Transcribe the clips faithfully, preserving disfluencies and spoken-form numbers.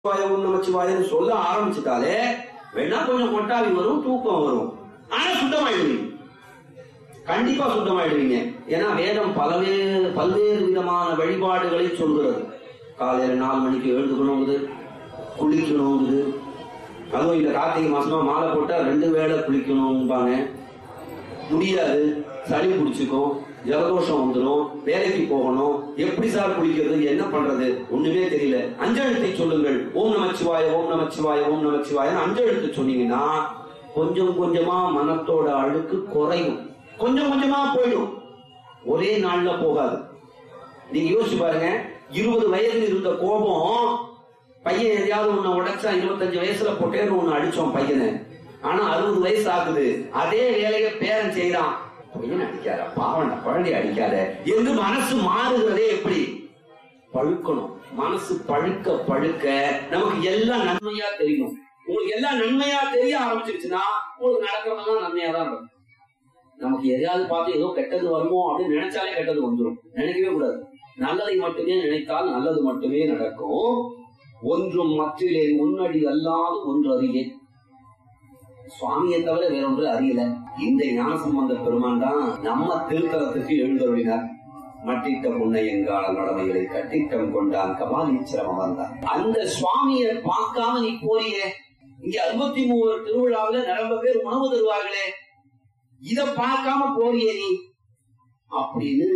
ஓம் நமச்சிவாயன்னு சொல்ல ஆரம்பிச்சுட்டாலே வேணா கொஞ்சம் கொட்டாவி வரும், தூக்கம் வரும். ஆனா சுத்தமாயிடுவீங்க, கண்டிப்பா சுத்தமாயிடுவீங்க. ஏன்னா வேதம் பல்வேறு பல்வேறு விதமான வழிபாடுகளை சொல்கிறது. காலையில நாலு மணிக்கு எழுந்துக்கணுங்குது, குளிக்கணுங்குது. அதுவும் இந்த கார்த்திகை மாசமா மாலை போட்டா ரெண்டு வேளை குளிக்கணும்பாங்க. முடியாது, சளி பிடிச்சிக்கும், ஜலதோஷம் வந்துடும், வேலைக்கு போகணும். எப்படி சார் குளிக்கிறது, என்ன பண்றது, ஒண்ணுமே தெரியல. அஞ்செழுத்தை சொல்லுங்கள், ஓம் நமச்சிவாய ஓம் நமச்சிவாய ஓம் நமச்சிவாய அஞ்செழுத்து சொன்னீங்கன்னா கொஞ்சம் கொஞ்சமா மனத்தோட அழுக்கு குறையும், கொஞ்சம் கொஞ்சமா போயிடும், ஒரே நாள்ல போகாது. நீங்க யோசிச்சு பாருங்க, இருபது வயதில் இருந்த கோபம் பையன் எதையாவது ஒண்ணு உடைச்சா இருபத்தஞ்சு வயசுல போட்டேன்னு ஒண்ணு அடிச்சோம் பையனை. ஆனா அறுபது வயசு ஆகுது, அதே வேலையை பேரன் செய்யறான். பையன் அடிக்காத, பாவன குழந்தைய அடிக்காத என்று மனசு மாறுகிறதே எப்படி? பழுக்கணும். மனசு பழுக்க பழுக்க நமக்கு எல்லாம் நன்மையா தெரியும். உங்களுக்கு எல்லாம் நன்மையா தெரிய ஆரம்பிச்சிருச்சுன்னா உங்களுக்கு நடக்கிறதெல்லாம் நன்மையா தான் இருக்கும். நமக்கு எதையாவது பார்த்து ஏதோ கெட்டது வருமோ அப்படின்னு நினைச்சாலே கெட்டது வந்துடும். நினைக்கவே கூடாது. நல்லதை மட்டுமே நினைத்தால் நல்லது மட்டுமே நடக்கும். ஒன்றும் மற்றிலே முன்னடி அல்லாது ஒன்று அறியேன். சுவாமியை தவிர வேறொன்று அறியல. இந்த ஞானசம்பந்த பெருமான் தான் நம்ம திருத்தலத்துக்கு எழுந்தருளினார். மட்டிட்ட புன்னை என்கால நடமைகளை கட்டிட்டம் கொண்டான் கபாலீச்சரம் வந்தான். அந்த சுவாமியை பார்க்காம நீ போறியே, இங்க அறுபத்தி மூணு திருவிழாவில நிரம்ப பேர் உணவு தருவார்களே, இத பார்க்காம போறியே நீ அப்படின்னு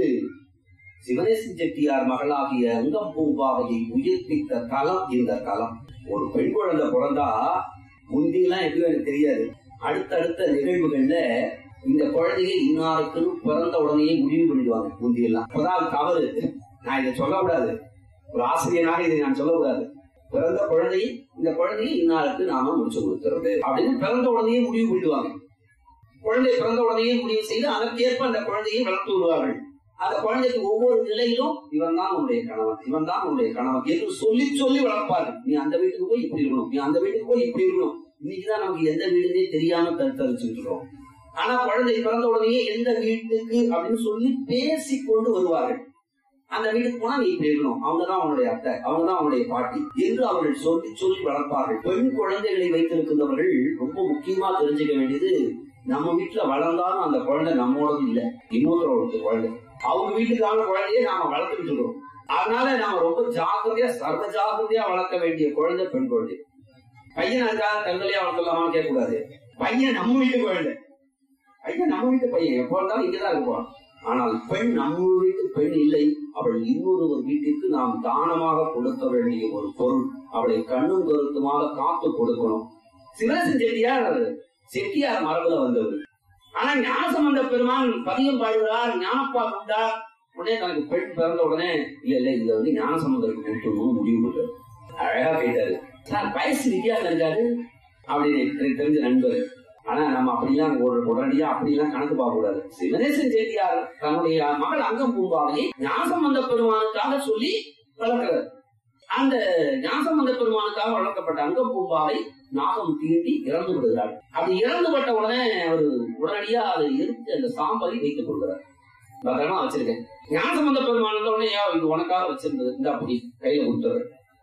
சிவனேசன் செட்டியார் மகளாகிய அங்கம் பூம்பாவையை உயிர்ப்பித்த தலம் இந்த தலம். ஒரு பெண் குழந்தை பிறந்தா முந்தியெல்லாம் எப்படியும் எனக்கு தெரியாது. அடுத்தடுத்த நிகழ்வுகள்ல இந்த குழந்தையை இன்னாருக்குன்னு பிறந்த உடனே முடிவு பண்ணிடுவாங்க. முந்தியெல்லாம் இப்பதான் தவறு, நான் இதை சொல்லக்கூடாது, ஒரு ஆசிரியனாக இதை நான் சொல்லக்கூடாது. பிறந்த குழந்தையை இந்த குழந்தையை இன்னாருக்கு நாம முடிச்சு கொடுத்துறது அப்படின்னு பிறந்த உடனே முடிவு பண்ணிடுவாங்க. குழந்தை பிறந்த உடனே முடிவு செய்து அதற்கேற்ப அந்த குழந்தையை வளர்த்து விடுவார்கள். அந்த குழந்தைக்கு ஒவ்வொரு நிலையிலும் இவன் தான் உன்னுடைய கணவன், இவன் தான் உன்னுடைய கணவன் என்று சொல்லி சொல்லி வளர்ப்பார்கள். நீ அந்த வீட்டுக்கு போய் இப்படி இருக்கணும், நீ அந்த வீட்டுக்கு போய் இப்படி இருக்கணும். இன்னைக்குதான் நமக்கு எந்த வீடுனே தெரியாம தடுத்தளிச்சுட்டு இருக்கோம். ஆனா குழந்தை பிறந்த உடனே எந்த வீட்டுக்கு அப்படின்னு சொல்லி பேசி கொண்டு வருவார்கள். அந்த வீட்டுக்கு போனா நீ இப்படி இருக்கணும், அவங்கதான் அவனுடைய அத்தை, அவங்கதான் அவனுடைய பாட்டி என்று அவர்கள் சொல்லி சொல்லி வளர்ப்பார்கள். பெண் குழந்தைகளை வைத்திருக்கின்றவர்கள் ரொம்ப முக்கியமா தெரிஞ்சுக்க வேண்டியது, நம்ம வீட்டுல வளர்ந்தாலும் அந்த குழந்தை நம்மோடது இல்ல, இன்னொருத்தரோட குழந்தை. அவங்க வீட்டுக்கான குழந்தைய நாம வளர்த்துக்கிட்டு இருக்கோம். அதனால நாம ரொம்ப ஜாக்கிரதையா சர்வ ஜாக்கிரதையா வளர்க்க வேண்டிய குழந்தை பெண் குழந்தை. பையன் அதுக்காக தங்கலையா வளர்க்கலாமான்னு கேட்க கூடாது. பையன் நம்ம வீட்டு குழந்தை, பையன் நம்ம வீட்டு பையன், எப்போ இருந்தாலும் இங்கதான் இருப்பான். ஆனால் பெண் நம்ம வீட்டு பெண் இல்லை, அவள் இன்னொரு ஒரு வீட்டிற்கு நாம் தானமாக கொடுக்க வேண்டிய ஒரு பொருள். அவளை கண்ணும் கருத்துமாக காத்து கொடுக்கணும். சிவனேசன் செட்டியார் செட்டியார் மரபுல வந்தவர். ஆனா ஞானசம்பந்த பெருமான் பதியம் பாடுகிறார், ஞானப்பா கொண்டார். உடனே தனக்கு பெண் பிறந்த உடனே இல்ல இல்ல இத வந்து ஞானசம்பந்தருக்கு கொடுத்துடணும் முடிவு பண்றாரு. அழகா கேட்டாரு, சார் வயசு வித்தியாசம் இருக்காரு அப்படின்னு எனக்கு தெரிஞ்ச நண்பர். ஆனா நம்ம அப்படிலாம் உடனடியா அப்படிலாம் கணக்கு பார்க்க கூடாது. சிவனேசன் செட்டியார் தன்னுடைய மகள் அங்கம் பூம்பாவை ஞானசம்பந்த பெருமானுக்காக சொல்லி வளர்க்கிறார். அந்த ஞானசம்பந்த பெருமானுக்காக வளர்க்கப்பட்ட அங்கம் பூம்பாவை நாகம் தீண்டி இறந்து விடுகிறார். அப்படி இறந்துபட்ட உடனே அவர் உடனடியா அதை எடுத்து அந்த சாம்பலை வைத்துக் கொள்கிறார். பத்திரமா வச்சிருக்கேன். ஞானசம்பந்த பெருமான் உடனே இது உனக்காக வச்சிருந்தது, இந்த அப்படி கையில கொடுத்துறேன்.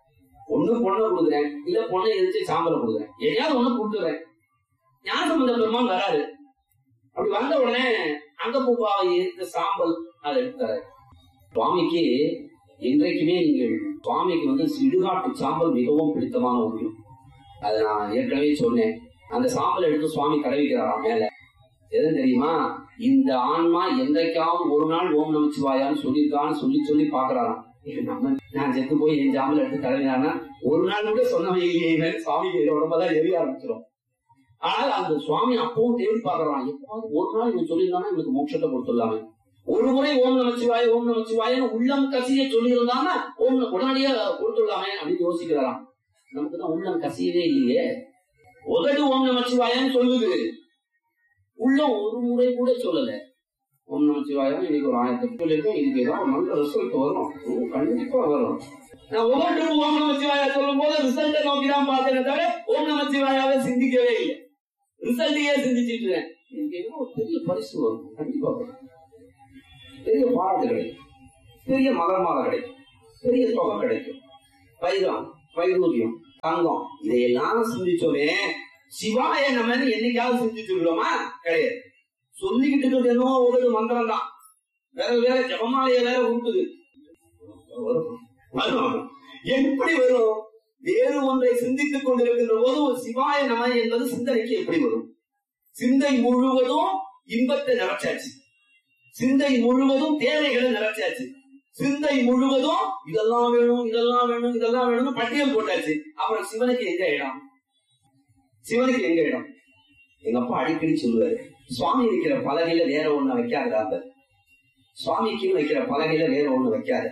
ஒண்ணு பொண்ணை கொடுக்குறேன், இல்ல பொண்ணை எதிர்த்து சாம்பலை கொடுக்குறேன், எதையாவது ஒண்ணு கொடுத்துறேன். ஞானசம்பந்த பெருமான் வராரு. அப்படி வந்த உடனே அங்க பூப்பாவை எடுத்த சாம்பல் அதை எடுத்தாரு. சுவாமிக்கு இன்றைக்குமே நீங்கள் சுவாமிக்கு வந்து இடுகாட்டு சாம்பல் மிகவும் பிடித்தமான ஒன்று. அதை நான் ஏற்கனவே சொன்னேன். அந்த சாம்பல் எடுத்து சுவாமி தடவிக்கிறாராம் மேல. எதுவும் தெரியுமா, இந்த ஆன்மா என்றைக்காவது ஒரு நாள் ஓம் நமச்சிவாயான்னு சொல்லியிருக்கான்னு சொல்லி சொல்லி பாக்குறாராம். நம்ம நான் செத்து போய் என் சாம்பல் எடுத்து தடவினான்னா ஒரு நாள் கூட சொன்னவன் இல்லையே, சுவாமிக்கு உடம்பதான் எரிய ஆரம்பிச்சிடும். ஆனால் அந்த சுவாமி அப்பவும் தேடி பாக்குறான், எப்போது ஒரு நாள் இவன் சொல்லியிருந்தானா இவனுக்கு மோட்சத்தை கொடுத்துடலாமே. ஒரு முறை ஓம் நமச்சிவாய ஓம் நமச்சிவாயன்னு உள்ளம் கசிய சொல்லியிருந்தானா ஓம் உடனடியா கொடுத்துடலாமே அப்படின்னு யோசிக்கிறாராம். நமக்கு தான் உள்ளம் கசியவே இல்லையே. உதடு ஓம் நமச்சிவாயன்னு சொல்லுது, உள்ளம் ஒரு முறை கூட சொல்லல. ஓம் நமச்சிவாயம் இன்னைக்கு ஒரு ஆயிரத்தி சொல்லியிருக்கேன், இதுக்கு ஏதாவது ஒரு நல்ல ரிசல்ட் வரும், கண்டிப்பா வரும். நான் ஒவ்வொரு ஓம் நமச்சிவாயா சொல்லும் போது ரிசல்ட்டை நோக்கிதான் பார்த்தேன் தவிர ஓம் நமச்சிவாயாவை சிந்திக்கவே இல்லை. ரிசல்ட்டையே சிந்திச்சுட்டு இருக்கேன். இதுக்கு ஏதோ ஒரு பெரிய பரிசு வரும், கண்டிப்பா வரும். பெரிய பாராட்டு கிடைக்கும், பெரிய மலர் மாலை கிடைக்கும், பெரிய தொகை கிடைக்கும், வைரம் வைரூரியம் தங்கம். இதையெல்லாம் சிந்திச்சோமே, சிவாய நம்ம என்னைக்காவது சிந்திச்சுக்கிறோமா? கிடையாது. சொல்லிக்கிட்டு இருக்கிறது என்னவோ ஒரு மந்திரம் தான், வேற வேற ஜபமாலைய வேற ஊட்டுது. எப்படி வரும்? வேறு ஒன்றை சிந்தித்துக் கொண்டிருக்கின்ற போது ஒரு சிவாய நம என்பது சிந்தனைக்கு எப்படி வரும்? சிந்தை முழுவதும் இன்பத்தை நிறைச்சாச்சு, சிந்தை முழுவதும் தேவைகளை நிறைச்சாச்சு, சிந்தை முழுவதும் இதெல்லாம் வேணும் இதெல்லாம் வேணும் இதெல்லாம் வேணும்னு பட்டியல் போட்டாச்சு. அப்புறம் சிவனுக்கு எங்க இடம்? சிவனுக்கு எங்க இடம்? எங்க அப்பா அடிக்கடி சொல்லுவாரு, சுவாமி வைக்கிற பலகையில வேற ஒண்ணு வைக்காத, சுவாமிக்கு வைக்கிற பலகையில வேற ஒண்ணு வைக்காத.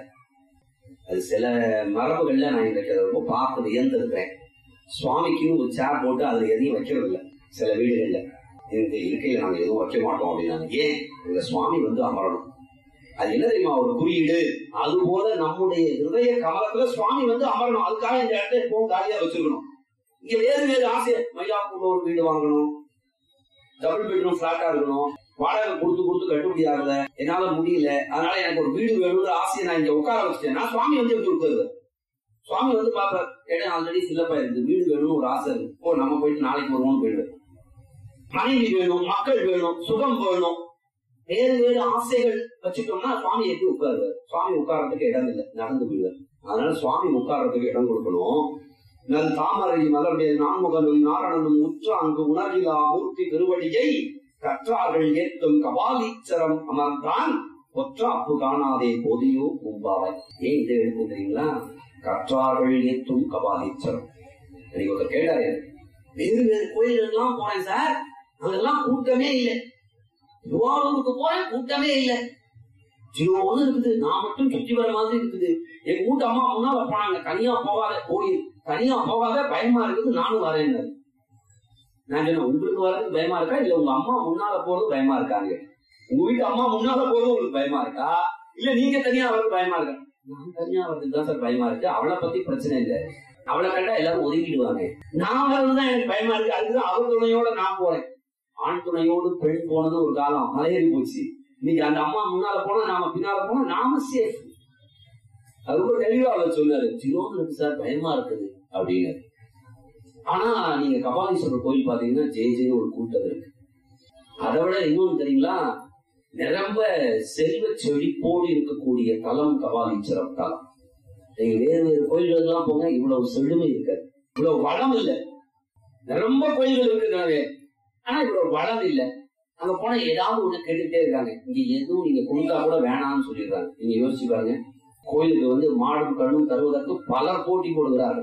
அது சில மரபுகள்ல நான் இன்றைக்கு ரொம்ப பார்த்து வியந்திருக்கிறேன். சுவாமிக்கு ஒரு சேர் போட்டு அதுல எதையும் வைக்கிறது இல்லை. சில வீடுகள்ல இந்த இருக்கையில நாங்க எதுவும் வைக்க மாட்டோம் அப்படின்னாங்க. ஏன்? இந்த சுவாமி வந்து அமரணும். அது என்ன தெரியுமா ஒரு குறியீடு? அது போல நம்முடைய ஹிருதய கமலத்துல சுவாமி வந்து அமரணும். அதுக்காக இந்த இடத்த எப்பவும் காலியா வச்சிருக்கணும். இங்க வேறு வேறு ஆசை, மயிலாப்பூர்ல ஒரு வீடு வாங்கணும், டபுள் பெட்ரூம் பிளாட்டா இருக்கணும், வாடகை கொடுத்து கொடுத்து கட்டுப்படி ஆகல, என்னால முடியல, அதனால எனக்கு ஒரு வீடு வேணும்னு ஆசையை நான் இங்க உட்கார வச்சுட்டேன். நான் சுவாமி வந்து எப்படி உட்காரு? சுவாமி வந்து பாப்பார், இடம் ஆல்ரெடி ஃபில்லப்பா இருக்கு, வீடு வேணும்னு ஒரு ஆசை இருக்கு, ஓ நம்ம போயிட்டு நாளைக்கு வருவோம்னு போயிடு. மனைவி வேணும், மக்கள் வேணும், சுகம் வேணும், வேறு வேறு ஆசைகள் வச்சுட்டோம்னா சுவாமி எப்படி உட்காருவார்? சுவாமி உட்காரத்துக்கு இடம் இல்லை, நடந்து போயிடுவார். அதனால சுவாமி உட்காரத்துக்கு இடம் கொடுக்கணும். நல் தாமரை மலருடைய நான்முகனும் நாரணனும் உற்ற அங்கு உணர்விலா மூர்த்தி திருவடியை கற்றார்கள் ஏற்றும் கபாலீச்சரம் அமர்ந்தான் ஒற்ற அப்பு காணாதே போதியோ மும்பாவை. ஏன் இதை எடுத்துக்கிறீங்களா? கற்றார்கள் ஏற்றும் கபாலீச்சரம். எனக்கு ஒருத்தர் கேட்டாரு, வேறு வேறு கோயில்கள் போனேன் சார், அதெல்லாம் கூட்டமே இல்லை. திருவாரூருக்கு போறேன், கூட்டமே இல்லை, ஜீரோன்னு இருக்குது, நான் மட்டும் சுற்றி வர மாதிரி இருக்குது. எங்க வீட்டு அம்மா முன்னால போனாங்க, தனியா போகாத கோயில், தனியா போகாத, பயமா இருக்குது, நானும் வரேன். நான் சொன்னேன், உங்களுக்கு வர்றது பயமா இருக்கா இல்ல உங்க அம்மா முன்னால போறது பயமா இருக்காங்க? உங்க வீட்டு அம்மா முன்னால போறது உங்களுக்கு பயமா இருக்கா இல்ல நீங்க தனியா வர்றது பயமா இருக்கா? நான் தனியா வர்றதுக்கு தான் சார் பயமா இருக்கு, அவளை பத்தி பிரச்சனை இல்லை, அவளை கண்டா எல்லாரும் ஒதுக்கிடுவாங்க, நான் வர்றதுதான் எனக்கு பயமா இருக்கு, அதுக்குதான் அவர் துணையோட நான் போறேன். ஆண் துணையோடு பெண் போனது ஒரு காலம் மலையேறி போச்சு. இன்னைக்கு அந்த அம்மா முன்னால போனா நாம பின்னால போனா நாம சேஃப். அது ரொம்ப தெளிவா அவர் சொன்னாரு, ஜீரோன்னு இருக்கு சார், பயமா இருக்குது அப்படின்னு. ஆனா நீங்க கபாலீஸ்வரர் கோயில் பாத்தீங்கன்னா ஜெய ஜெய ஒரு கூட்டம் இருக்கு. அதை விட இன்னொன்னு தெரியுங்களா, நிரம்ப செல்வ செழிப்போடு இருக்கக்கூடிய தலம் கபாலீஸ்வரம் தலம். நீங்க வேறு வேறு கோயில்கள் எல்லாம் போங்க, இவ்வளவு செழுமை இருக்காது, இவ்வளவு வளம் இல்லை. நிரம்ப கோயில்கள் இருக்குனாவே, ஆனா இவ்வளவு வளம் இல்லை. அங்க போனா ஏதாவது ஒண்ணு கேட்டுக்கிட்டே இருக்காங்க, இங்க எதுவும் நீங்க கொடுத்தா கூட வேணாம்னு சொல்லிடுறாங்க. நீங்க யோசிச்சு பாருங்க, கோயிலுக்கு வந்து மாடும் கண்ணும் தருவதற்கு பலர் போட்டி போடுகிறார்கள்,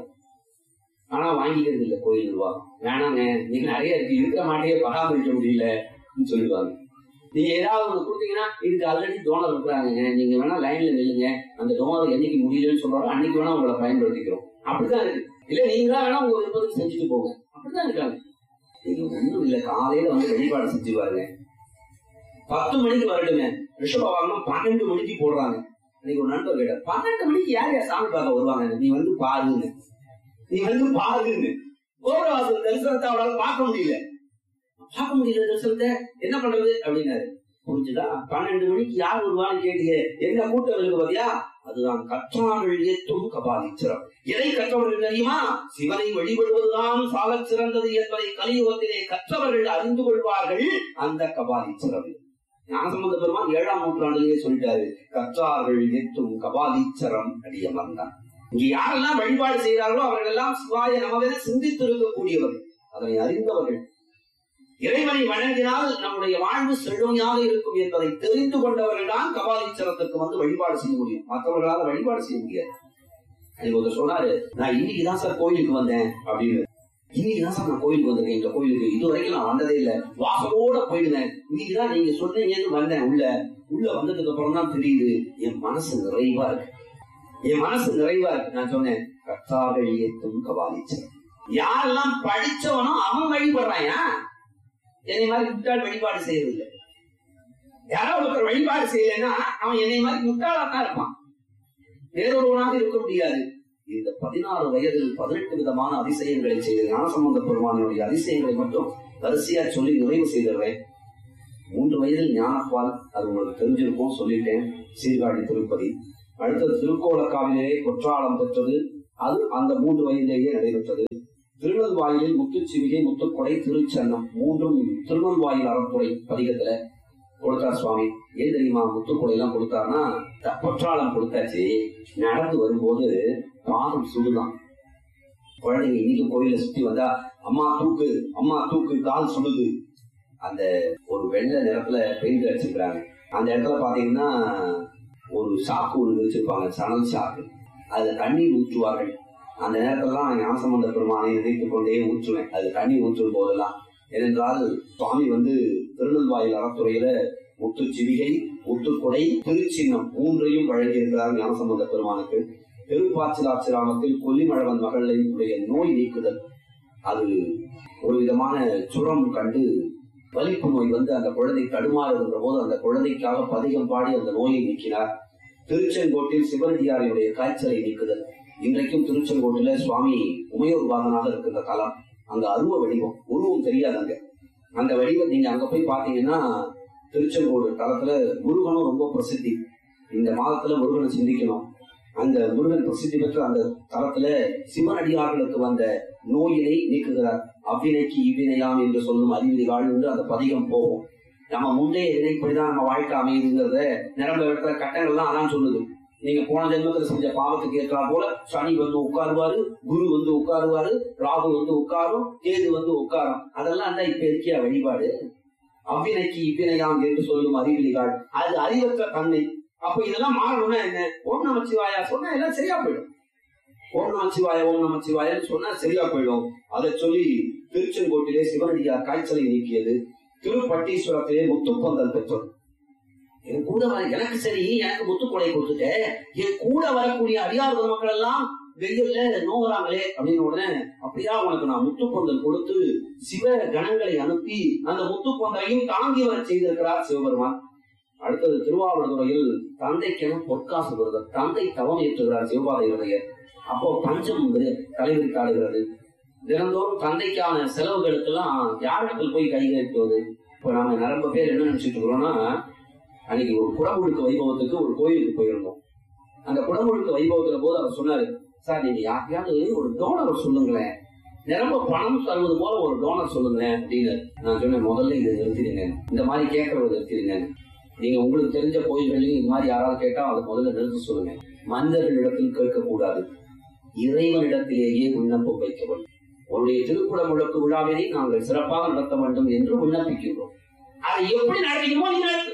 ஆனா வாங்கிக்கிறது இல்லை கோயில் நிர்வாகம். வேணாங்க, நீங்க நிறைய இருக்கு, இருக்கிற மாட்டையே பராமரிக்க முடியலன்னு சொல்லுவாங்க. நீங்க ஏதாவது ஒண்ணு கொடுத்தீங்கன்னா, இதுக்கு ஆல்ரெடி டோனர் இருக்கிறாங்க, நீங்க வேணா லைன்ல நில்லுங்க, அந்த டோனர் என்னைக்கு முடியலன்னு சொல்றாரோ அன்னைக்கு வேணா உங்களை பயன்படுத்திக்கிறோம். அப்படிதான் இருக்கு. இல்ல நீங்களா வேணா உங்க விருப்பத்துக்கு செஞ்சுட்டு போங்க, அப்படிதான் இருக்காங்க. நீங்க ஒண்ணும் இல்ல, காலையில வந்து வழிபாடு செஞ்சு பாருங்க, பத்து மணிக்கு வரட்டுங்க, ரிஷப வாகனம் பன்னெண்டு மணிக்கு போடுறாங்க. இன்னைக்கு ஒரு நண்பர் கேட்டார், பன்னெண்டு மணிக்கு யார் யார் சாமி பார்க்க வருவாங்க, நீ வந்து பாருங்க, நீ வந்து பாருங்க. கோபுரவாசல் தரிசனத்தை அவளால பார்க்க முடியல, பார்க்க முடியல தரிசனத்தை, என்ன பண்றது அப்படின்னாரு. புரிஞ்சுதா? பன்னெண்டு மணிக்கு யார் வருவான்னு கேட்டீங்க, என்ன கூட்டம் இருக்கு பாத்தியா? அதுதான் கற்றார்கள் ஏற்றும் கபாலீஸ்வரம். எதை கற்றவர்கள் தெரியுமா? சிவனை வழிபடுவதுதான் சால சிறந்தது என்பதை கலியுகத்திலே கற்றவர்கள் அறிந்து கொள்வார்கள். அந்த கபாலீஸ்வரம் ஞானசம்பந்த பெருமான் ஏழாம் நூற்றாண்டிலேயே சொல்லிட்டாரு, கற்றார்கள் ஏற்றும் கபாலீஸ்வரம் அடியமர்ந்தான். இங்க யாரெல்லாம் வழிபாடு செய்கிறார்களோ அவர்கள் எல்லாம் சிவாய நமவென சிந்தித்து இருக்கக்கூடியவர்கள், அதனை அறிந்தவர்கள். இறைவனை வணங்கினால் நம்முடைய வாழ்வு செழுமையாக இருக்கும் என்பதை தெரிந்து கொண்டவர்கள் தான் கபாலீஸ்வரத்திற்கு வந்து வழிபாடு செய்ய முடியும், மற்றவர்களால் வழிபாடு செய்ய முடியாது. ஒருத்தர் சொன்னாரு, நான் இன்னைக்குதான் சார் கோயிலுக்கு வந்தேன் அப்படின்னு. இன்னைக்குதான் சார் நான் கோயிலுக்கு வந்திருக்கேன், இந்த கோயிலுக்கு இது வரைக்கும் நான் வந்ததே இல்லை, வாசலோட போயிடுவேன், இன்னைக்குதான் நீங்க சொன்னீங்கன்னு வந்தேன். உள்ள உள்ள வந்ததுக்கு அப்புறம் தான் தெரியுது என் மனசு நிறைவா இருக்கு, என் மனசு நிறைவா இருக்கு. நான் சொன்னேன், கற்றார்கள் ஏற்றும் கபாலீஸ்வரம். யாரெல்லாம் படிச்சவனோ அவன் வழிபடுறான், என்னை மாதிரி முட்டாள் வழிபாடு செய்யறதில்லை. யாராவது ஒருத்தர் வழிபாடு செய்யலைன்னா அவன் என்னை மாதிரி முட்டாளாத்தான் இருப்பான், வேறொருவனாக இருக்க முடியாது. இந்த பதினாறு வயதில் பதினெட்டு விதமான அதிசயங்களை செய்த ஞானசம்பந்த பெருமானுடைய அதிசயங்களை மட்டும் வரிசையா சொல்லி நிறைவு செய்திருவேன். மூன்று வயதில் ஞானப்பால், அது உங்களுக்கு தெரிஞ்சிருக்கும், சொல்லிட்டேன். சீர்காழி திருப்பதி. அடுத்தது திருக்கோலக்காவிலே கொற்றாலம் பெற்றது. அது அந்த மூன்று வயதிலேயே நடைபெற்றது. திருநெல்வாயிலில் முத்துச்சிவிகை, முத்துக்கொடை, திருச்சன்னம் மூன்றும் திருநெல்வாயில் அறத்துறை பதிகத்துல கொடுத்தார் சுவாமி. ஏன் தெரியுமா முத்துக்கொடை எல்லாம் கொடுத்தாருன்னா, பொற்றாளம் கொடுத்தாச்சு, நடந்து வரும்போது பாதம் சுடுதான். குழந்தைங்க இன்னைக்கு கோயில சுத்தி வந்தா அம்மா தூக்கு அம்மா தூக்கு கால் சுடுது. அந்த ஒரு வெள்ளை நிறத்துல பெயிண்ட் அடிச்சிருக்கிறாங்க. அந்த இடத்துல பாத்தீங்கன்னா ஒரு சாக்கு ஒன்று வச்சிருப்பாங்க, சணல் சாக்கு. அதுல தண்ணீர் ஊற்றுவார்கள். அந்த நேரத்திலலாம் ஞானசம்பந்த பெருமானை நினைத்துக் கொண்டே ஊற்றுவேன். அது தண்ணீர் ஊற்றும் போதெல்லாம். ஏனென்றால் சுவாமி வந்து திருநெல்வாயில் அறத்துறையில முத்து சிவிகை, முத்துக்கொடை, திருச்சின்னம் மூன்றையும் வழங்கியிருக்கிறார் ஞானசம்பந்த பெருமானுக்கு. திருப்பாச்சிலாச்சிராமத்தில் கொல்லிமழவன் மகளினுடைய நோய் நீக்குதல், அது ஒரு விதமான சுரம் கண்டு வலிப்பு நோய் வந்து அந்த குழந்தை தடுமாறுகின்ற போது அந்த குழந்தைக்காக பதிகம் பாடி அந்த நோயை நீக்கினார். திருச்செங்கோட்டில் சிவனடியாரினுடைய காய்ச்சலை நீக்குதல். இன்றைக்கும் திருச்செங்கோட்டில சுவாமி உமையோர் பாகனாக இருக்கின்ற தலம். அங்க அருவ வடிவம், உருவம் தெரியாதாங்க. அந்த வடிவம் நீங்க அங்க போய் பாத்தீங்கன்னா திருச்செங்கோடு தலத்துல முருகனும் ரொம்ப பிரசித்தி. இந்த மாதத்துல முருகனை சிந்திக்கணும். அந்த முருகன் பிரசித்தி பெற்ற அந்த தலத்துல சிவனடியார்களுக்கு வந்த நோயினை நீக்குகிறார். அவ்வினைக்கு இவ்வினையாம் என்று சொல்லும் அறிவிலிகள் என்று அந்த பதிகம் போகும். நம்ம முந்தைய இணைப்படிதான் நம்ம வாழ்க்கை அமையுதுங்கிறத நிரம்ப இடத்துல கட்டங்கள்லாம் அதான் சொல்லுது. நீங்க போன ஜென்மத்துல செஞ்ச பாவத்துக்கு ஏற்றா போல சனி வந்து உட்காருவாரு, குரு வந்து உட்காருவாரு, ராகு வந்து உட்காரும், கேது வந்து உட்காரும். அதெல்லாம் தான் இப்ப இருக்கிய வழிபாடு. அவ்வினைக்கு இவ்வினையாம் என்று சொல்லும் அறிவிலிகள், அது அறிவற்ற தன்மை. அப்ப இதெல்லாம் மாறணும்னா என்ன? ஓம் நமச்சிவாயா சொன்னா எல்லாம் சரியா போயிடும். ஓம் நமச்சிவாய ஓம் நமச்சிவாயன்னு சொன்னா சரியா போயிடும். அதை சொல்லி திருச்செங்கோட்டிலே சிவனடியார் காய்ச்சலை நீக்கியது. திருப்பட்டீஸ்வரத்திலே முத்துப்பந்தல் பெற்றது. என் கூட வர எனக்கு சரி, எனக்கு முத்துக்கொடை கொடுத்துட்ட, என் கூட வரக்கூடிய அடியார் மக்கள் எல்லாம் வெயில்ல நோகிறாங்களே அப்படின்னு உடனே அப்படியா உனக்கு நான் முத்துப்பந்தல் கொடுத்து சிவ கணங்களை அனுப்பி அந்த முத்துப்பந்தலையும் தாங்கி வர செய்திருக்கிறார் சிவபெருமான். அடுத்தது திருவாவூர்துறையில் தந்தைக்கென பொற்காசு வருது. தந்தை தவம் ஏற்றுகிறார் சிவபாதையுடைய. அப்போ பஞ்சம் தலைவிரித்தாடுகிறது. தினந்தோறும் தந்தைக்கான செலவுகளுக்கெல்லாம் யாரிடத்தில் போய் கை கட்டுவது? இப்ப நாம நிரம்ப பேர் என்ன நினைச்சிட்டு இருக்கிறோம்னா, அன்னைக்கு ஒரு குடமுழுக்கு வைபவத்துக்கு ஒரு கோயிலுக்கு போயிருந்தோம். அந்த குடமுழுக்கு வைபவத்துல போது அவர் சொன்னாரு, சார் நீங்க யாருக்கையாவது ஒரு டோனர் சொல்லுங்களேன், நிரம்ப பணம் தருவது போல ஒரு டோனர் சொல்லுங்களேன் அப்படின்னு. நான் சொன்னேன், முதல்ல இதை நிறுத்திடுங்க, இந்த மாதிரி கேட்கறத நிறுத்திடுங்க. நீங்க உங்களுக்கு தெரிஞ்ச கோயில்களையும் இது மாதிரி யாராவது கேட்டா அதை முதல்ல நிறுத்த சொல்லுங்க. மனிதர்களிடத்தில் கேட்கக்கூடாது, இறைவனிடத்திலேயே விண்ணப்பம் வைக்க வேண்டும். உன்னுடைய திருக்குட முழக்கு விழாவினை நாங்கள் சிறப்பாக நடத்த வேண்டும் என்று விண்ணப்பிக்கிறோம். அதை எப்படி நடத்திக்கணுமோ நீ நடத்து,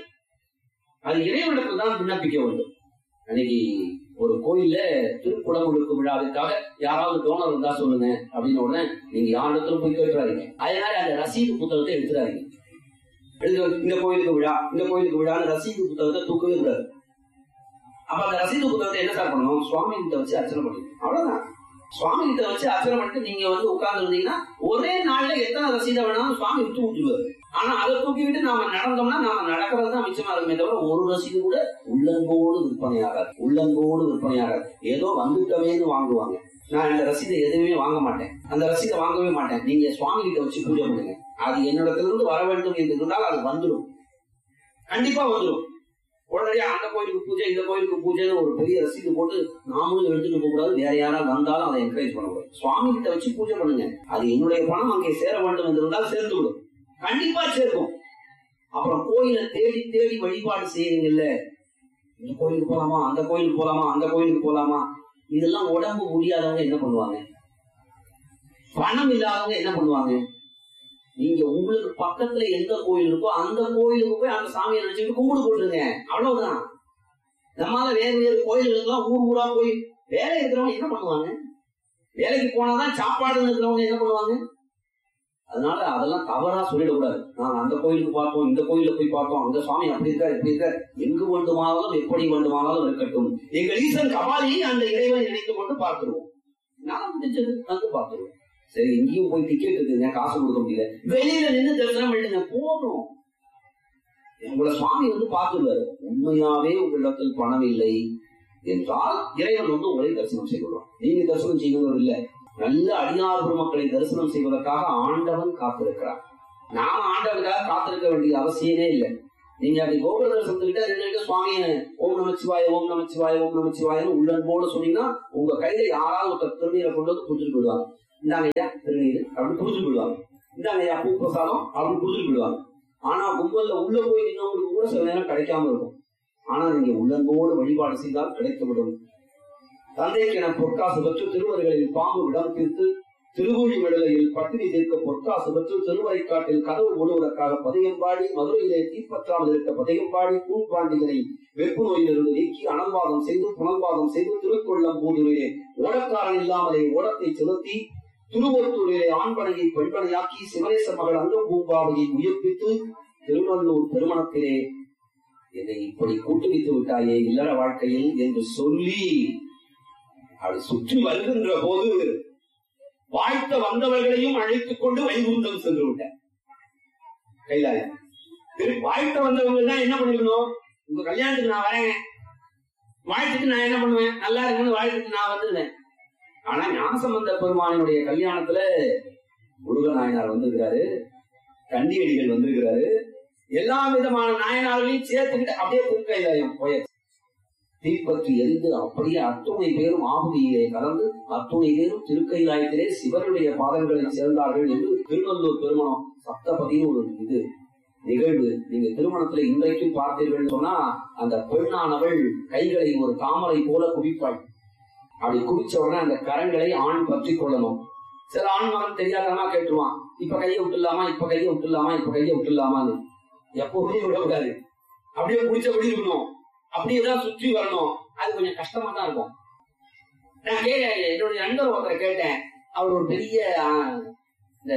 அது இறைவனிடத்தில் தான் விண்ணப்பிக்க வேண்டும். அன்னைக்கு ஒரு கோயில்ல திருக்குடமுழுக்கு விழாவிற்காக யாராவது டோனர் இருந்தா சொல்லுங்க அப்படின்னு உடனே நீங்க யாரிடத்திலும் போய் கேட்டுறாதீங்க. அதனால அந்த ரசீது புத்தகத்தை எடுத்துறாதீங்க. இந்த கோயிலுக்கு விழா, இந்த கோயிலுக்கு விழான்னு ரசீது புத்தகத்தை தூக்கவே கூடாது. அப்ப அந்த ரசீது புத்தகத்தை என்ன சார் பண்ணணும்? சுவாமி கிட்ட வச்சு அர்ச்சனை பண்ணிக்கணும். அவ்வளவுதான். சுவாமி கிட்ட வச்சு அர்ச்சனை பண்ணிட்டு நீங்க வந்து உட்கார்ந்து இருந்தீங்கன்னா ஒரே நாள்ல எத்தனை ரசீதை வேணாலும் சுவாமி விட்டு விட்டுருவாரு. ஆனா அதை தூக்கிவிட்டு நாம நடந்தோம்னா நாம நடக்கிறது தான் மிச்சமா இருக்குமே தவிர ஒரு ரசீது கூட உள்ளன்போடு விற்பனையாகாது. உள்ளன்போடு விற்பனையாகாது. ஏதோ வந்துட்டவேன்னு வாங்குவாங்க. நான் இந்த ரசீதை எதுவுமே வாங்க மாட்டேன், அந்த ரசீதை வாங்கவே மாட்டேன். நீங்க சுவாமி கிட்ட வச்சு பூஜை பண்ணுங்க. அது என்னிடத்திலிருந்து வர வேண்டும் என்று இருந்தால் அது வந்துடும், கண்டிப்பா வந்துடும். உடனடியா அந்த கோயிலுக்கு பூஜை, இந்த கோயிலுக்கு பூஜைன்னு ஒரு பெரிய ரசீது போட்டு நாமளும் எடுத்துட்டு போக கூடாது. வேற யாராவது வந்தாலும் அதை என்கரேஜ் பண்ணக்கூடாது. சுவாமி கிட்ட வச்சு பூஜை பண்ணுங்க. அது என்னுடைய பணம் அங்கே சேர வேண்டும் என்று இருந்தால் சேர்த்து விடும், கண்டிப்பா சேர்க்கும். அப்புறம் கோயிலை தேடி தேடி வழிபாடு செய்யறீங்கல்ல, இந்த கோயிலுக்கு போலாமா, அந்த கோயிலுக்கு போலாமா, அந்த கோயிலுக்கு போலாமா, இதெல்லாம் உடம்பு முடியாதவங்க என்ன பண்ணுவாங்க? பணம் இல்லாதவங்க என்ன பண்ணுவாங்க? நீங்க உங்களுக்கு பக்கத்துல எந்த கோயில் இருக்கோ அந்த கோயிலுக்கு போய் அந்த சாமியை நினைச்சுட்டு கும்பிடு போட்டுருங்க. அவ்வளவுதான். நம்மளால வேறு வேறு கோயில்களுக்கு எல்லாம் ஊர் ஊரா போய் வேலை இருக்கிறவங்க என்ன பண்ணுவாங்க? வேலைக்கு போனாதான் சாப்பாடு இருக்கிறவங்க என்ன பண்ணுவாங்க? அதனால அதெல்லாம் தவறா சொல்லிடக்கூடாது. நாங்க அந்த கோயிலுக்கு பார்த்தோம், இந்த கோயில போய் பார்த்தோம், அந்த சுவாமி அப்படி இருக்காரு இப்படி இருக்காரு. எங்கு வேண்டுமானாலும் எப்படி வேண்டுமானாலும் இருக்கட்டும், எங்கள் ஈசன் கபாலியை அந்த இறைவனை நினைத்து கொண்டு பார்த்துருவோம். நான் முடிஞ்சது வந்து பார்த்துருவோம். சரி, இங்கேயும் போய் டிக்கெட் இருக்குங்க, காசு கொடுக்க முடியல, வெளியில நின்று தரிசனம் பண்ணிடுங்க, போதும். உங்களை சுவாமி வந்து பார்த்துருவாரு. உண்மையாவே உங்களிடத்தில் பணம் இல்லை என்றால் இறைவன் வந்து உங்களை தரிசனம் செய்வார். நீங்க தரிசனம் செய்வது இல்லை, நல்ல அடியார் பெருமக்களை தரிசனம் செய்வதற்காக ஆண்டவன் காத்திருக்கிறார். நாம ஆண்டவனுக்காக காத்திருக்க வேண்டிய அவசியமே இல்லை. நீங்க அப்படி கோகுல தரிசனத்துக்கிட்ட ரெண்டு சுவாமிய ஓம் நமச்சிவாய ஓம் நமச்சிவாய ஓம் நமச்சிவாயன்னு உள்ளன்போட சொன்னீங்கன்னா உங்க கையில யாராவது ஒரு திருநீரை கொண்டு வந்து குடிச்சிட்டு போயிடுவாங்க. இந்தாங்க ஐயா திருநீர் அப்படின்னு குடிச்சிட்டு போயிடுவாங்க. இந்தாங்க ஐயா பூ பிரசாதம் அப்படின்னு குடிச்சிட்டு போயிடுவாங்க. ஆனா கும்பல்ல உள்ள போய் நின்னவங்களுக்கு கூட சில நேரம் கிடைக்காம இருக்கும். ஆனா நீங்க உள்ளன்போடு வழிபாடு செய்தால் கிடைத்துவிடும். தந்தைக்கு என பொற்காசு பெற்று திருவருகளில் பாம்பு விடம் தீர்த்து திருவூழி விடலையில் பட்டினி தீர்க்க பொற்காசு பெற்று திருவரைக்காட்டில் கதவு மூடுவதற்காக பதிகம்பாடி மதுரையிலே தீப்பற்றாமல் இருக்க பதிகம்பாடி பூண்பாண்டியனை வெப்பு நோயிலிருந்து நீக்கி அனல்வாதம் செய்து புனல்வாதம் செய்து திருக்கொள்ளம் பூதூரிலே ஓடக்காரன் இல்லாமலே ஓடத்தை செலுத்தி திருவொத்தூரிலே ஆண்பனையை பெண்பனையாக்கி சிவனேச மகள் அங்கம் பூம்பாவையை உயிர்ப்பித்து திருவள்ளூர் திருமணத்திலே என்னை இப்படி கூட்டுவித்து விட்டாயே இல்லற வாழ்க்கையில் என்று சொல்லி அது சுற்றி வருகின்ற போது வாழ்த்த வந்தவர்களையும் அழைத்துக் கொண்டு வைகுண்டம் சென்று விட்டார். கைலாயம் வாழ்த்த வந்தவங்க தான் என்ன பண்ணிக்கணும், உங்க கல்யாணத்துக்கு நான் வரேன், வாழ்த்துக்கு நான் என்ன பண்ணுவேன், நல்லா இருக்குன்னு வாழ்த்துக்கு நான் வந்துருந்தேன். ஆனா ஞானசம்பந்த பெருமானினுடைய கல்யாணத்துல முருகநாயனார் வந்திருக்கிறாரு, கண்டியடிகள் வந்திருக்கிறாரு, எல்லா விதமான நாயனார்களையும் சேர்த்துக்கிட்டு அப்படியே திருக்கைலாயம் போயாச்சு. தீப்பற்றி எரிந்து அப்படியே அத்துணை பேரும் ஆகுதியிலே கலந்து அத்துணை பேரும் திருக்கைலாயத்திலே சிவனுடைய பாதங்களில் சேர்ந்தார்கள் என்று திருநல்லூர் திருமணம் சப்தபதினு ஒரு இது நிகழ்வு. நீங்க திருமணத்துல இன்றைக்கும் பார்த்தீர்கள் சொன்னா அந்த பெண்ணானவள் கைகளை ஒரு தாமரை போல குவிப்பாள். அப்படி குவிச்ச உடனே அந்த கரங்களை ஆண் பற்றி கொள்ளணும். சில ஆண் மகன் தெரியாதமா கேட்டுருவான், இப்ப கையை விட்டுலாமா இப்ப கையை விட்டுலாமா இப்ப கையை விட்டுலாமான்னு. எப்பவுமே விடக்கூடாது, அப்படியே குடிச்சபடி இருக்கணும், அப்படியேதான் சுற்றி வரணும். அது கொஞ்சம் கஷ்டமா தான் இருக்கும். நான் கே என்னுடைய நண்பர் ஒருத்தரை கேட்டேன், அவர் ஒரு பெரிய இந்த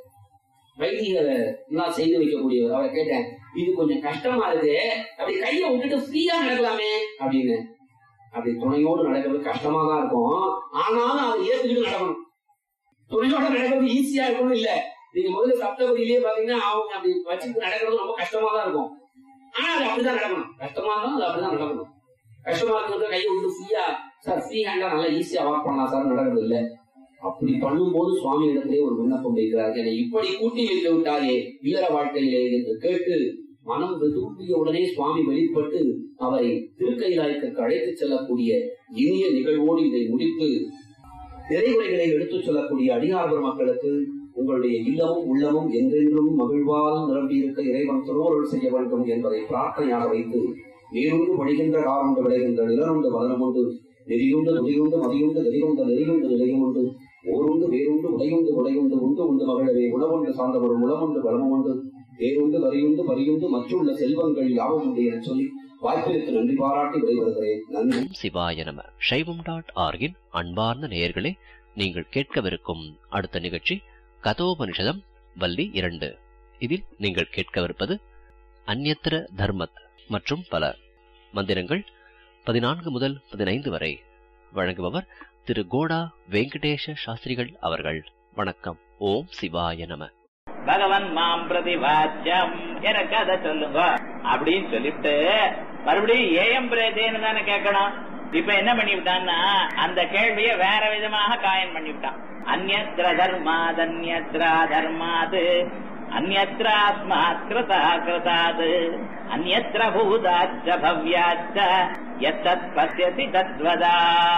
வைத்திய செய்து வைக்கக்கூடியவர். அவரை கேட்டேன், இது கொஞ்சம் கஷ்டமா இருக்கு, அப்படி கையை விட்டுட்டு ஃப்ரீயா நடக்கலாமே அப்படின்னு. அப்படி துணையோடு நடக்கிறது கஷ்டமா தான் இருக்கும், ஆனாலும் அதை ஏத்துக்கிட்டு நடக்கணும். துணையோட நடக்கிறது ஈஸியா இருக்கணும் இல்ல. நீங்க முதல்ல சப்தபதியிலேயே பாத்தீங்கன்னா அவங்க அப்படி வச்சுட்டு நடக்கிறது ரொம்ப கஷ்டமா தான் இருக்கும். ஆனா அது அப்படிதான் நடக்கணும், கஷ்டமா இருந்தாலும் அது அப்படிதான் நடக்கணும். கஷ்டமா இருக்கிறத கையை விட்டு ஃப்ரீயா சார் ஃப்ரீ ஹேண்டா நல்லா ஈஸியா வாக் பண்ணலாம் சார் நடக்கிறது இல்லை. அப்படி பண்ணும்போது சுவாமி இடத்திலே ஒரு விண்ணப்பம் வைக்கிறார், என்னை இப்படி கூட்டி வைத்து விட்டாரே இல்லற வாழ்க்கையிலே என்று கேட்டு மனம் வெதும்பிய உடனே சுவாமி வெளிப்பட்டு அவரை திருக்கைலாயத்திற்கு அழைத்துச் செல்லக்கூடிய இனிய நிகழ்வோடு இதை முடித்து நிறைவுரைகளை எடுத்துச் செல்லக்கூடிய அடியார்வர் மக்களுக்கு உங்களுடைய இல்லமும் உள்ளமும் என்றென்றும் மகிழ்வால் நிரம்பியிருக்க இறைவன் திருவருள் செய்ய வேண்டும் என்பதை பிரார்த்தனையாக வைத்து நீருண்டு பணிகின்ற காருண்டு விளைகின்ற நிலனுண்டு வளரமுண்டு நெறியுண்டு நுடியுண்டு மதியுண்டு நெறியுண்டு நெறியுண்டு நிலையுண்டு ஓருண்டு வேறுண்டு உடையுண்டு உடையுண்டு உண்டு உண்டு மகிழவே உணவுண்டு சார்ந்தவர் உணவுண்டு வளமுண்டு வேறுண்டு வரியுண்டு பரியுண்டு மற்றுள்ள செல்வங்கள் யாவும் உண்டு என சொல்லி வாய்ப்பிற்கு நன்றி பாராட்டி விடைபெறுகிறேன். நன்றி. சிவாய நம. சைவம் டாட் ஆர்கின் அன்பார்ந்த நேயர்களே, நீங்கள் கேட்கவிருக்கும் அடுத்த நிகழ்ச்சி கதோபனிஷதம் வள்ளி இரண்டு. இதில் நீங்கள் கேட்கவிருப்பது அந்யத்ர தர்மத் மற்றும் பல மந்திரங்கள் பதினான்கு முதல் பதினைந்து வரை. வழங்குபவர் திரு கோடா வெங்கடேஷ சாஸ்திரிகள் அவர்கள். வணக்கம். ஓம் சிவாய நம. பகவன் மாம் பிரதிவாச்சம் எனக்கு அதை சொல்லுங்க அப்படின்னு சொல்லிட்டு மறுபடியும் ஏஎம் பிரேதேன்னு தானே கேட்கணும். இப்ப என்ன பண்ணிவிட்டான்னா அந்த கேள்விய வேற விதமாக காயன் பண்ணிவிட்டான். அந்யத்ர தர்மாத் அந்யத்ரா தர்மாத் அந்யத்ராஸ்மாத் கிருதா கிருதாத் அந்யத்ர பூதாச்ச பவ்யாச்ச யத்தத் பத்யதி தத்வதா.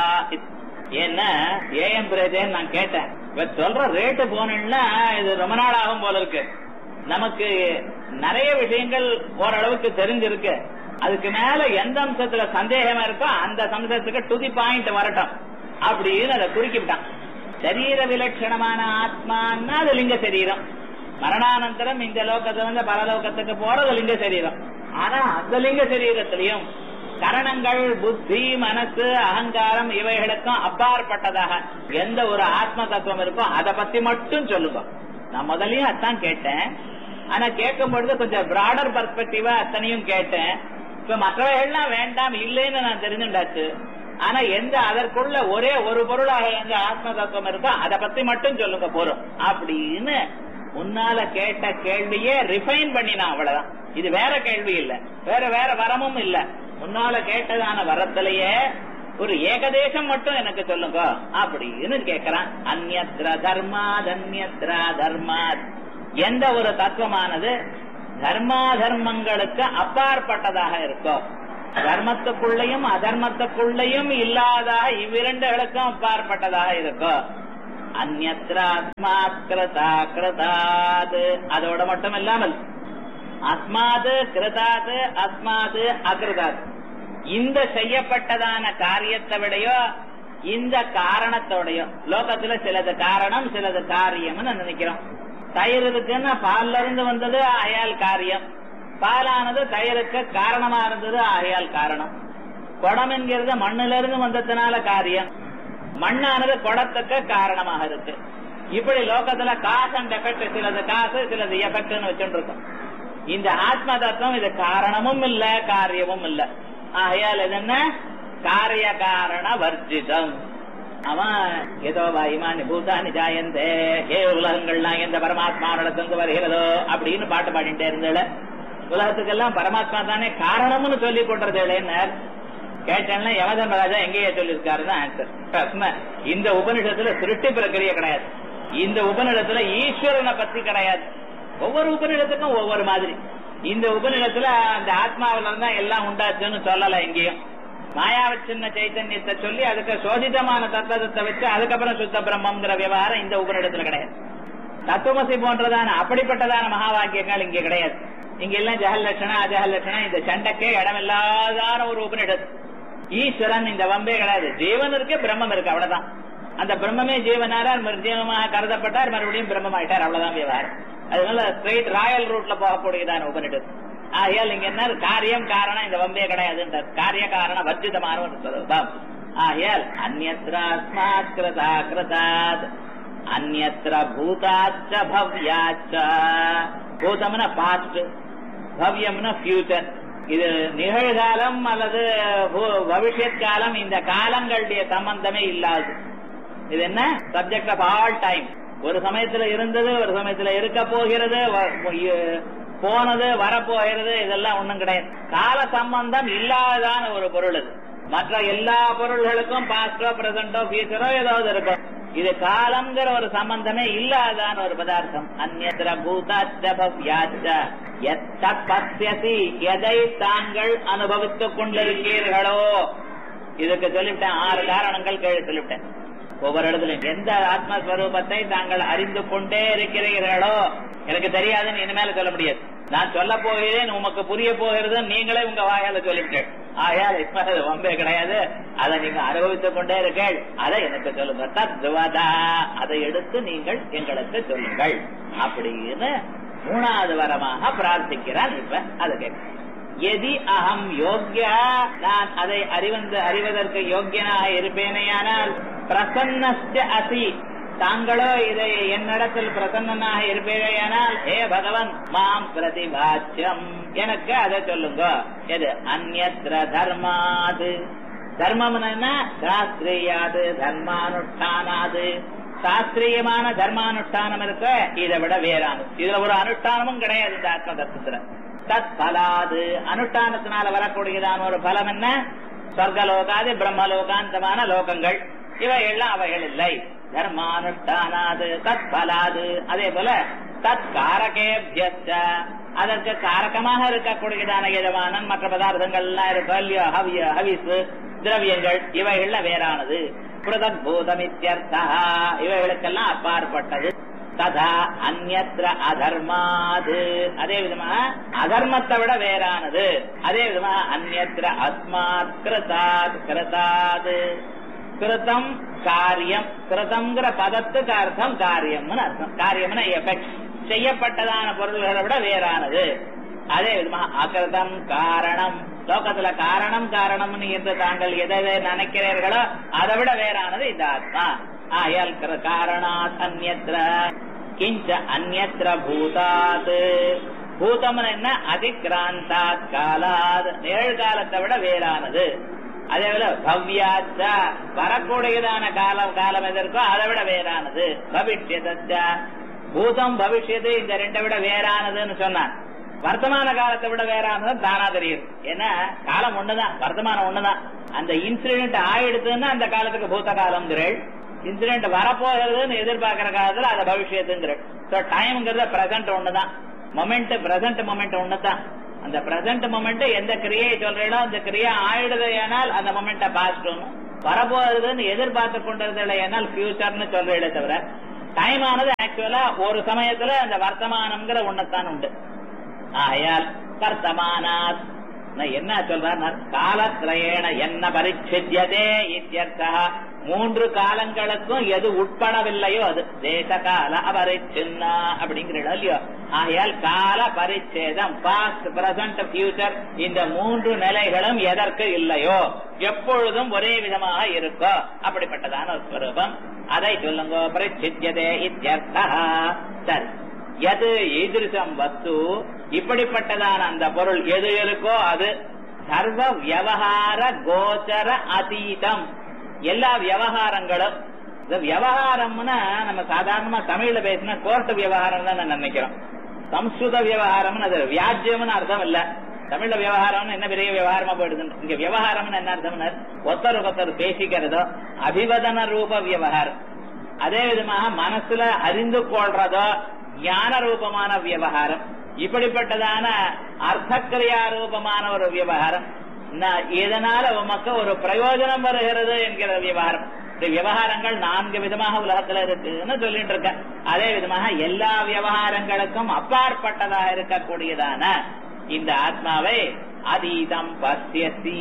ஏன்னா ஏஎம் பிரேதேன்னு நான் கேட்டேன். இப்ப சொல்ற ரேட்டு போனா இது ரொம்ப நாள் ஆகும் போல இருக்கு. நமக்கு நிறைய விஷயங்கள் ஓரளவுக்கு தெரிஞ்சிருக்கு. அதுக்கு மேல எந்த அம்சத்துல சந்தேகமா இருக்கோ அந்த அம்சத்துக்கு டு தி பாயிண்ட் வரட்டும் அப்படின்னு அதை குறிக்கிட்டான். சரீர விலட்சணமான ஆத்மான்னா அது லிங்க சரீரம். மரணானந்தரம் இந்த லோகத்துல வந்து பரலோகத்துக்கு போறது லிங்க சரீரம். ஆனா அந்த லிங்க சரீரத்திலையும் கரணங்கள், புத்தி, மனசு, அகங்காரம் இவைகளுக்கும் அப்பாற்பட்டதாக எந்த ஒரு ஆத்ம தத்துவம் இருக்கோ அதை பத்தி மட்டும் சொல்லுங்க. நான் முதலையும் அதான் கேட்டேன். ஆனா கேட்கும் பொழுது கொஞ்சம் பிராடர் பெர்ஸ்பெக்டிவா அத்தனையும் கேட்டேன். இப்ப மற்றவைகள்லாம் வேண்டாம் இல்லைன்னு நான் தெரிஞ்சுட்டாச்சு. ஆனா எந்த அதற்குள்ள ஒரே ஒரு பொருளாக எந்த ஆத்ம தத்துவம் இருக்கோ அதை பத்தி மட்டும் சொல்லுங்க போறோம் அப்படின்னு முன்னால கேட்ட கேள்வியே ரிஃபைன் பண்ணினா அவ்வளவுதான். இது வேற கேள்வி இல்ல, வேற வேற வரமும் இல்ல. முன்னால கேட்டதான வரத்திலேயே ஒரு ஏகதேசம் மட்டும் எனக்கு சொல்லுங்க அப்படின்னு கேட்கிறான். அந்யத்ர தர்மாத் அந்யத்ரா தர்மாத். எந்த ஒரு தத்துவமானது தர்மா தர்மங்களுக்கு அப்பாற்பட்டதாக இருக்கும். தர்மத்துக்குள்ளையும் அதர்மத்துக்குள்ளையும் இல்லாதாக இவ்விரண்டுகளுக்கும் அப்பாற்பட்டதாக இருக்கும். அந்யத்ராத்மாத் கிருதா கிருதாத், அதோட மட்டும் இல்லாமல் அஸ்மாது கிருதாத் அஸ்மாது அகிருதாத், இந்த செய்யப்பட்டதான காரியத்தை விடையோ இந்த காரணத்தோடையோ, லோகத்துல சிலது காரணம் சிலது காரியம்னு நினைக்கிறோம். தயிர் இருக்குன்னா பால்ல இருந்து வந்தது ஆயால் காரியம், பாலானது தயிருக்கு காரணமா இருந்தது ஆயால் காரணம். குடம் என்கிறது மண்ணில இருந்து வந்ததுனால காரியம், மண்ணானது குடத்துக்கு காரணமாக இருக்கு. இப்படி லோகத்துல காசு அண்ட் எஃபெக்ட், சிலது காசு சிலது எஃபெக்ட்னு வச்சுட்டு இருக்கோம். இந்த ஆத்ம தத்துவம் இது காரணமும் இல்ல காரியமும் இல்ல. ஆகையால் இது என்ன? காரிய காரண வர்ஜிதம். அவன் ஏதோ வாயுமானி பூதானி ஜாயந்தே, ஏ உலகங்கள்லாம் எந்த பரமாத்மாவிடத்திலிருந்து வருகிறதோ அப்படின்னு பாட்டு பாடிட்டே இருந்தேள. உலகத்துக்கெல்லாம் பரமாத்மா தானே காரணம்னு சொல்லி கொண்டிருந்தேன்னு கேட்டேன்னா யமதர்மராஜா எங்கேயே சொல்லியிருக்காருன்னு ஆன்சர். இந்த உபநிஷத்துல சிருஷ்டி பிரக்கிரியை கிடையாது, இந்த உபநிடத்துல ஈஸ்வரனை பத்தி கிடையாது. ஒவ்வொரு உபநிடத்துக்கும் ஒவ்வொரு மாதிரி. இந்த உபநிடத்துல அந்த ஆத்மாவில இருந்தா எல்லாம் உண்டாச்சுன்னு சொல்லல. எங்கேயும் மாயாவ சின்ன சைத்தன்யத்தை சொல்லி அதுக்கு சோதிதமான தத்துவத்தை வச்சு அதுக்கப்புறம் சுத்த பிரம்மங்கிற விவகாரம் இந்த உபநிடத்துல கிடையாது. தத்துவமசி போன்றதான அப்படிப்பட்டதான மகா வாக்கியங்கள் இங்க கிடையாது. இங்க எல்லாம் ஜெகல் லட்சணம் அஜகல் லட்சணம், இந்த சண்டைக்கே இடம் இல்லாதான ஒரு உபநிடத்து. ஈஸ்வரன் இந்த வம்பே கிடையாது. ஜீவன் இருக்கு பிரம்மம் இருக்கு, அவ்வளவுதான். அந்த பிரம்மே ஜீவனாரார் ஜீவமாக கருதப்பட்டார், மறுபடியும் பிரம்மமாயிட்டார், அவ்வளவுதான் விவகாரம். அதனால ஸ்ட்ரெயிட் ராயல் ரூட்ல போகக்கூடியதான உபநிடத்து. ஆகையால் இங்க என்ன காரியம் காரணம் இந்த வம்பே கிடையாது. காரிய காரண வர்ஜிதமான ஒரு ஸ்வரூபம். ஆகையால் அந்யத்ராஸ்மாத் கிருதா கிருதாத் அந்யத்ர பூதாச்ச பவ்யாச்ச. பூதம்னா பாஸ்ட், பவ்யம்னா ஃபியூச்சர். இது நிகழ்காலம் அல்லது பவிஷ்யத் காலம், இந்த காலங்களுடைய சம்பந்தமே இல்லாது. இது என்ன? Subject of all time. ஒரு சமயத்துல இருந்தது, ஒரு சமயத்துல இருக்க போகிறது, போனது, வரப்போகிறது, இதெல்லாம் ஒண்ணும் கிடையாது. கால சம்பந்தம் இல்லாதான ஒரு பொருள் இது. மற்ற எல்லா பொருள்களுக்கும் பாஸ்டோ பிரசன்டோ ஃபியூச்சரோ ஏதாவது இருக்கும். இது காலம்ங்கிற ஒரு சம்பந்தமே இல்லாதான ஒரு பதார்த்தம். அந்யத்ர பூதாச்ச பவ்யாச்ச யத்பத்யசி, எதை தாங்கள் அனுபவித்துக் கொண்டிருக்கிறீர்களோ. இதுக்கு சொல்லிவிட்டேன், ஆறு காரணங்கள் கீழே சொல்லிவிட்டேன். ஒவ்வொரு இடத்துலயும் எந்த ஆத்மஸ்வரூபத்தை தாங்கள் அறிந்து கொண்டே இருக்கிறீர்களோ, எனக்கு தெரியாதுன்னு இனிமேல சொல்ல முடியாது. நான் சொல்ல போகிறேன், உமக்கு புரிய போகிறது, நீங்களே உங்க வாயால சொல்லிவிட்டேன். ஆயால் இப்ப வம்பே கிடையாது. அதை நீங்க அனுபவித்துக் கொண்டே இருக்கீள், அதை எனக்கு சொல்லுங்க. தத்வதா, அதை எடுத்து நீங்கள் எங்களுக்கு சொல்லுங்கள் அப்படின்னு மூணாவது வரமாக பிரார்த்திக்கிறான். இப்ப அதை கேட்க, எதி அகம் யோக்கியா, நான் அதை அறிவந்து அறிவதற்கு யோக்கியனாக இருப்பேனையானால், பிரசன்னஸ்ய அசி, தாங்களோ இதை என்னிடத்தில் பிரசன்னனாக இருப்பேனையானால், ஹே பகவன் மாம் பிரதிபாச்சியம், எனக்கு அதை சொல்லுங்க. எது? அந்யத்ர தர்மாது, தர்மம் என்ன? சாஸ்திரியாது தர்மானுஷ்டானாது, சாஸ்திரியமான தர்மானுஷ்டானம் இருக்க, இதை விட வேறானது. இதுல ஒரு அனுஷ்டானமும் கிடையாது இந்த ஆத்ம தத்துவத்துல. தத் பலாது, அனுஷ்டானத்தினால வரக்கூடியதான ஒரு பலம் என்ன? சொர்க்கலோகாது பிரம்மலோகாந்தமான லோகங்கள், இவை எல்லாம் அவைகள் இல்லை. தர்மானுஷ்டானாது தத் பலாது. அதே போல தத் காரகேபியச்ச, அதற்கு காரகமாக இருக்கக்கூடியதான எஜமானன் மற்ற பதார்த்தங்கள் எல்லாம் இருக்கு இல்லையோ, ஹவிய ஹவிஸ் திரவியங்கள், இவைகள்ல வேறானது. பிரதத் பூதமித்யர்த்தா, இவைகளுக்கெல்லாம் அப்பாற்பட்டது. ததா அந்யத்ர அதர்மாது, அதே விதமா அதர்மத்தை விட வேறானது. அதே விதமா அந்யத்ர அஸ்மாத் கிருதாத் கிருதாது, கிருதம் காரியம், கிருதம்ங்கிற பதத்துக்கு அர்த்தம் காரியம்னு அர்த்தம். காரியம்னா எஃபெக்ட், செய்யப்பட்டதான பொருள்களை விட வேறானது. அதே விதமா அகிருதம் காரணம், லோகத்துல காரணம் காரணம்னு என்று தாங்கள் எதை நினைக்கிறீர்களோ அதை விட வேறானது இந்த ஆத்மா. ஆயல் காரணாத் அந்யத்ர கிஞ்ச அந்யத்ர பூதாத், பூதம் என்ன? அதிக்ராந்தாத் காலாத், நிகழ்காலத்தை விட வேறானது. அதே போல பவ்யாச்ச, வரக்கூடியதான காலம் காலம் எதற்கோ அதை விட வேறானது. பவிஷ்யத, பூதம் பவிஷ்யது இந்த ரெண்டை விட வேறானதுன்னு சொன்னான். வர்த்தமான காலத்தை விட வேறானது தானா தெரியுது. ஏன்னா காலம் ஒண்ணுதான், வர்த்தமானம் ஒண்ணுதான். அந்த இன்சிடென்ட் ஆயிடுதுன்னா அந்த காலத்துக்கு பூத காலம்ங்கிறேள், இன்சிடென்ட் வரப்போகிறதுன்னு எதிர்பார்க்கிற காலத்துல அதை பவிஷ்யத்துங்கிறேள். சோ டைம்ங்கிறது பிரசன்ட் ஒண்ணுதான். மொமெண்ட் பிரசன்ட் மொமெண்ட் ஒண்ணுதான். அந்த பிரசன்ட் மொமெண்ட் எந்த கிரியை சொல்றீங்களோ அந்த கிரியா ஆயிடுது ஏனால் அந்த மொமெண்ட பாஸ்ட் வரப்போகுதுன்னு எதிர்பார்த்து கொண்டிருந்தது ஏனால் ஃபியூச்சர்னு சொல்றீங்களே தவிர டைம் ஆனது ஆக்சுவலா ஒரு சமயத்துல அந்த வர்த்தமானம்ங்கிற ஒண்ணுதான் உண்டு. ஆயால் வர்த்தமானாத் என்ன சொல்ற காலத்ரயேண என்ன பரிச்செத்யதே இத்யர்த்தா மூன்று காலங்களுக்கும் எது உட்படவில்லையோ அது தேச கால அபரிச்சின்னா அப்படிங்கிற இல்லையோ. ஆகையால் கால பரிச்சேதம் பாஸ்ட் பிரசன்ட் ஃபியூச்சர் இந்த மூன்று நிலைகளும் எதற்கு இல்லையோ எப்பொழுதும் ஒரே விதமாக இருக்கோ அப்படிப்பட்டதான ஒரு ஸ்வரூபம். அதை சொல்லுங்க. பரிச்சித்யதே இத்யர்த்தா. சரி, எது ஈதிருஷம் வஸ்து இப்படிப்பட்டதான அந்த பொருள் எது இருக்கோ அது சர்வ வியவகார கோச்சர அதீதம். எல்லா விவகாரங்களும் விவகாரம்னா நம்ம சாதாரணமா தமிழ்ல பேசினா கோர்ட் விவகாரம் தான் நினைக்கிறோம். சம்ஸ்கிருத விவகாரம் அது வியாஜ்யம்னு அர்த்தம் இல்ல. தமிழ்ல விவகாரம் என்ன பெரிய விவகாரமா போயிடுது. இங்க விவகாரம் என்ன அர்த்தம் ஒருத்தருக்கு ஒருத்தர் பேசிக்கிறதோ அபிவதன ரூப விவகாரம். அதே விதமாக மனசுல அறிந்து கொள்றதோ ஞான ரூபமான விவகாரம். இப்படிப்பட்டதான அர்த்தக்கிரியா ரூபமான ஒரு விவகாரம். இதனால உமக்கு ஒரு பிரயோஜனம் வருகிறது என்கிற விவகாரம். இந்த விவகாரங்கள் நான்கு விதமாக உலகத்துல இருக்குன்னு சொல்லிட்டு இருக்க. அதே விதமாக எல்லா விவகாரங்களுக்கும் அப்பாற்பட்டதாக இருக்கக்கூடியதான இந்த ஆத்மாவை அதீதம் பசியசி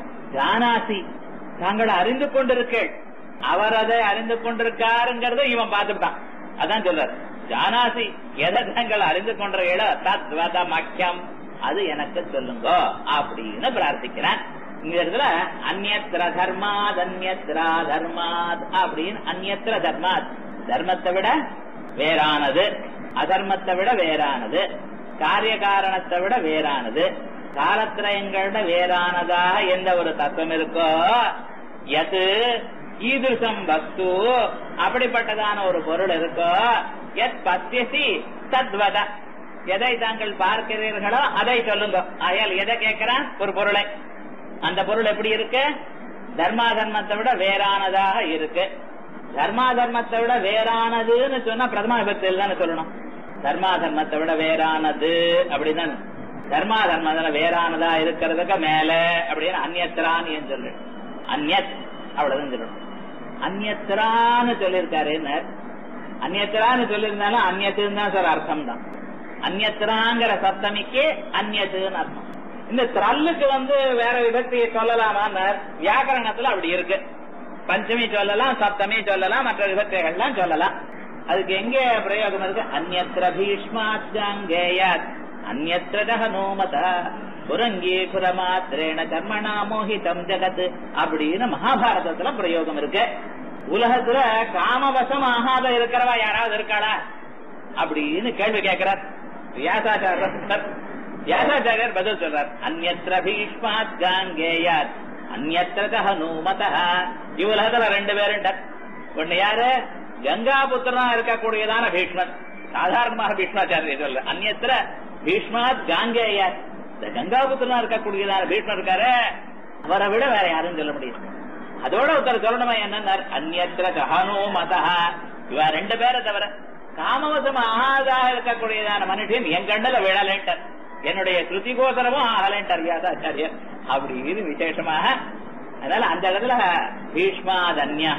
ஜானாசி தாங்கள் அறிந்து கொண்டிருக்கேள். அவர் அதை அறிந்து கொண்டிருக்காருங்கிறத இவன் பார்த்துட்டான். அதான் சொல்றாரு ஜானாசி எதை தாங்கள் அறிந்து கொண்ட இட தத்வத மக்கியம் அது எனக்கு சொல்லுங்க அப்படின்னு பிரார்த்திக்கிறான். இந்த இடத்துல அந்நியத்திர தர்மாத் அந்நியத்திரா தர்மாத் அப்படின்னு அந்நியத்திர தர்மாத் தர்மத்தை விட வேறானது, அதர்மத்தை விட வேறானது, காரிய காரணத்தை விட வேறானது, காலத்திரயங்களோட வேறானதாக எந்த ஒரு தத்துவம் இருக்கோ எது ஈதிருஷம் வஸ்து அப்படிப்பட்டதான ஒரு பொருள் இருக்கோ எத் பத்தியசி தத்வத எதை தாங்கள் பார்க்கிறீர்களோ அதை சொல்லுங்க. ஆகையால் எதை கேட்கிறான் ஒரு பொருளை. அந்த பொருள் எப்படி இருக்கு? தர்மா தர்மத்தை விட வேறானதாக இருக்கு. தர்மா தர்மத்தை விட வேறானதுன்னு சொன்னா பிரதமா விபத்தில் தானே சொல்லணும். தர்மா தர்மத்தை விட வேறானது அப்படிதான். தர்மா தர்மத்துல வேறானதா இருக்கிறதுக்கு மேல அப்படின்னு அந்நியத்திரான்னு ஏன் சொல்லு. அந்நியத் அவ்வளவுதான் சொல்லணும். அந்நியத்திரான்னு சொல்லியிருக்காரு. அந்நியத்திரான்னு சொல்லியிருந்தாலும் அந்நியத்துன்னு தான் சார் அர்த்தம் தான். அந்நியத்திராங்கிற சப்தமிக்கு அந்நியத்துன்னு அர்த்தம். இந்த திரல்லுக்கு வந்து வேற விபக்தியை சொல்லலாமா? வியாக்கரணத்துல அப்படி இருக்கு. பஞ்சமி சொல்லலாம், சப்தமி சொல்லலாம், மற்ற விபக்திகள்லாம் சொல்லலாம். அதுக்கு எங்க பிரயோகம் இருக்கு? அந்நியத்திர பீஷ்மாத்யாங்கேயாத் அந்நியத்திர ஹனுமத புரங்கி புரமாத்திரேண கர்மணா மோகிதம் ஜகத் அப்படின்னு மகாபாரதத்துல பிரயோகம் இருக்கு. உலகத்துல காமவசம் ஆகாத இருக்கிறவா யாராவது இருக்காளா அப்படின்னு கேள்வி கேட்கிறார் வியாசாச்சாரியர். வியாசாச்சாரியர் பதில் சொல்றார் அந்நியத்திர பீஷ்மாத்யாங்கேயாத் அந்நியத்திர ஹனுமத. இவ்வுலகத்துல ரெண்டு பேரும் ஒண்ணு யாரு? கங்காபுத்திரனா இருக்கக்கூடியதான பீஷ்மன். சாதாரணமாக பீஷ்மாச்சாரியர் சொல்ற அந்நியத்திர பீஷ்மாத் காங்கேயாத். இந்த கங்காபுத்திரனா இருக்கக்கூடியதான பீஷ்மன் இருக்காரு, அவரை விட வேற யாரும் சொல்ல முடியும். அதோட ஒருத்தர் சொல்லணுமா என்ன? அந்நியத்திர ஹனுமதா. இவ ரெண்டு பேரை தவிர காமவசம் ஆகாதாக இருக்கக்கூடியதான மனுஷன் என் கண்டல விழலேன்ட்டார், என்னுடைய கிருதிகோசரமும் ஆகலேன்ட்டார் வியாசாச்சாரியர் அப்படின்னு விசேஷமாக. அதனால அந்த இடத்துல பீஷ்மாத் அந்யா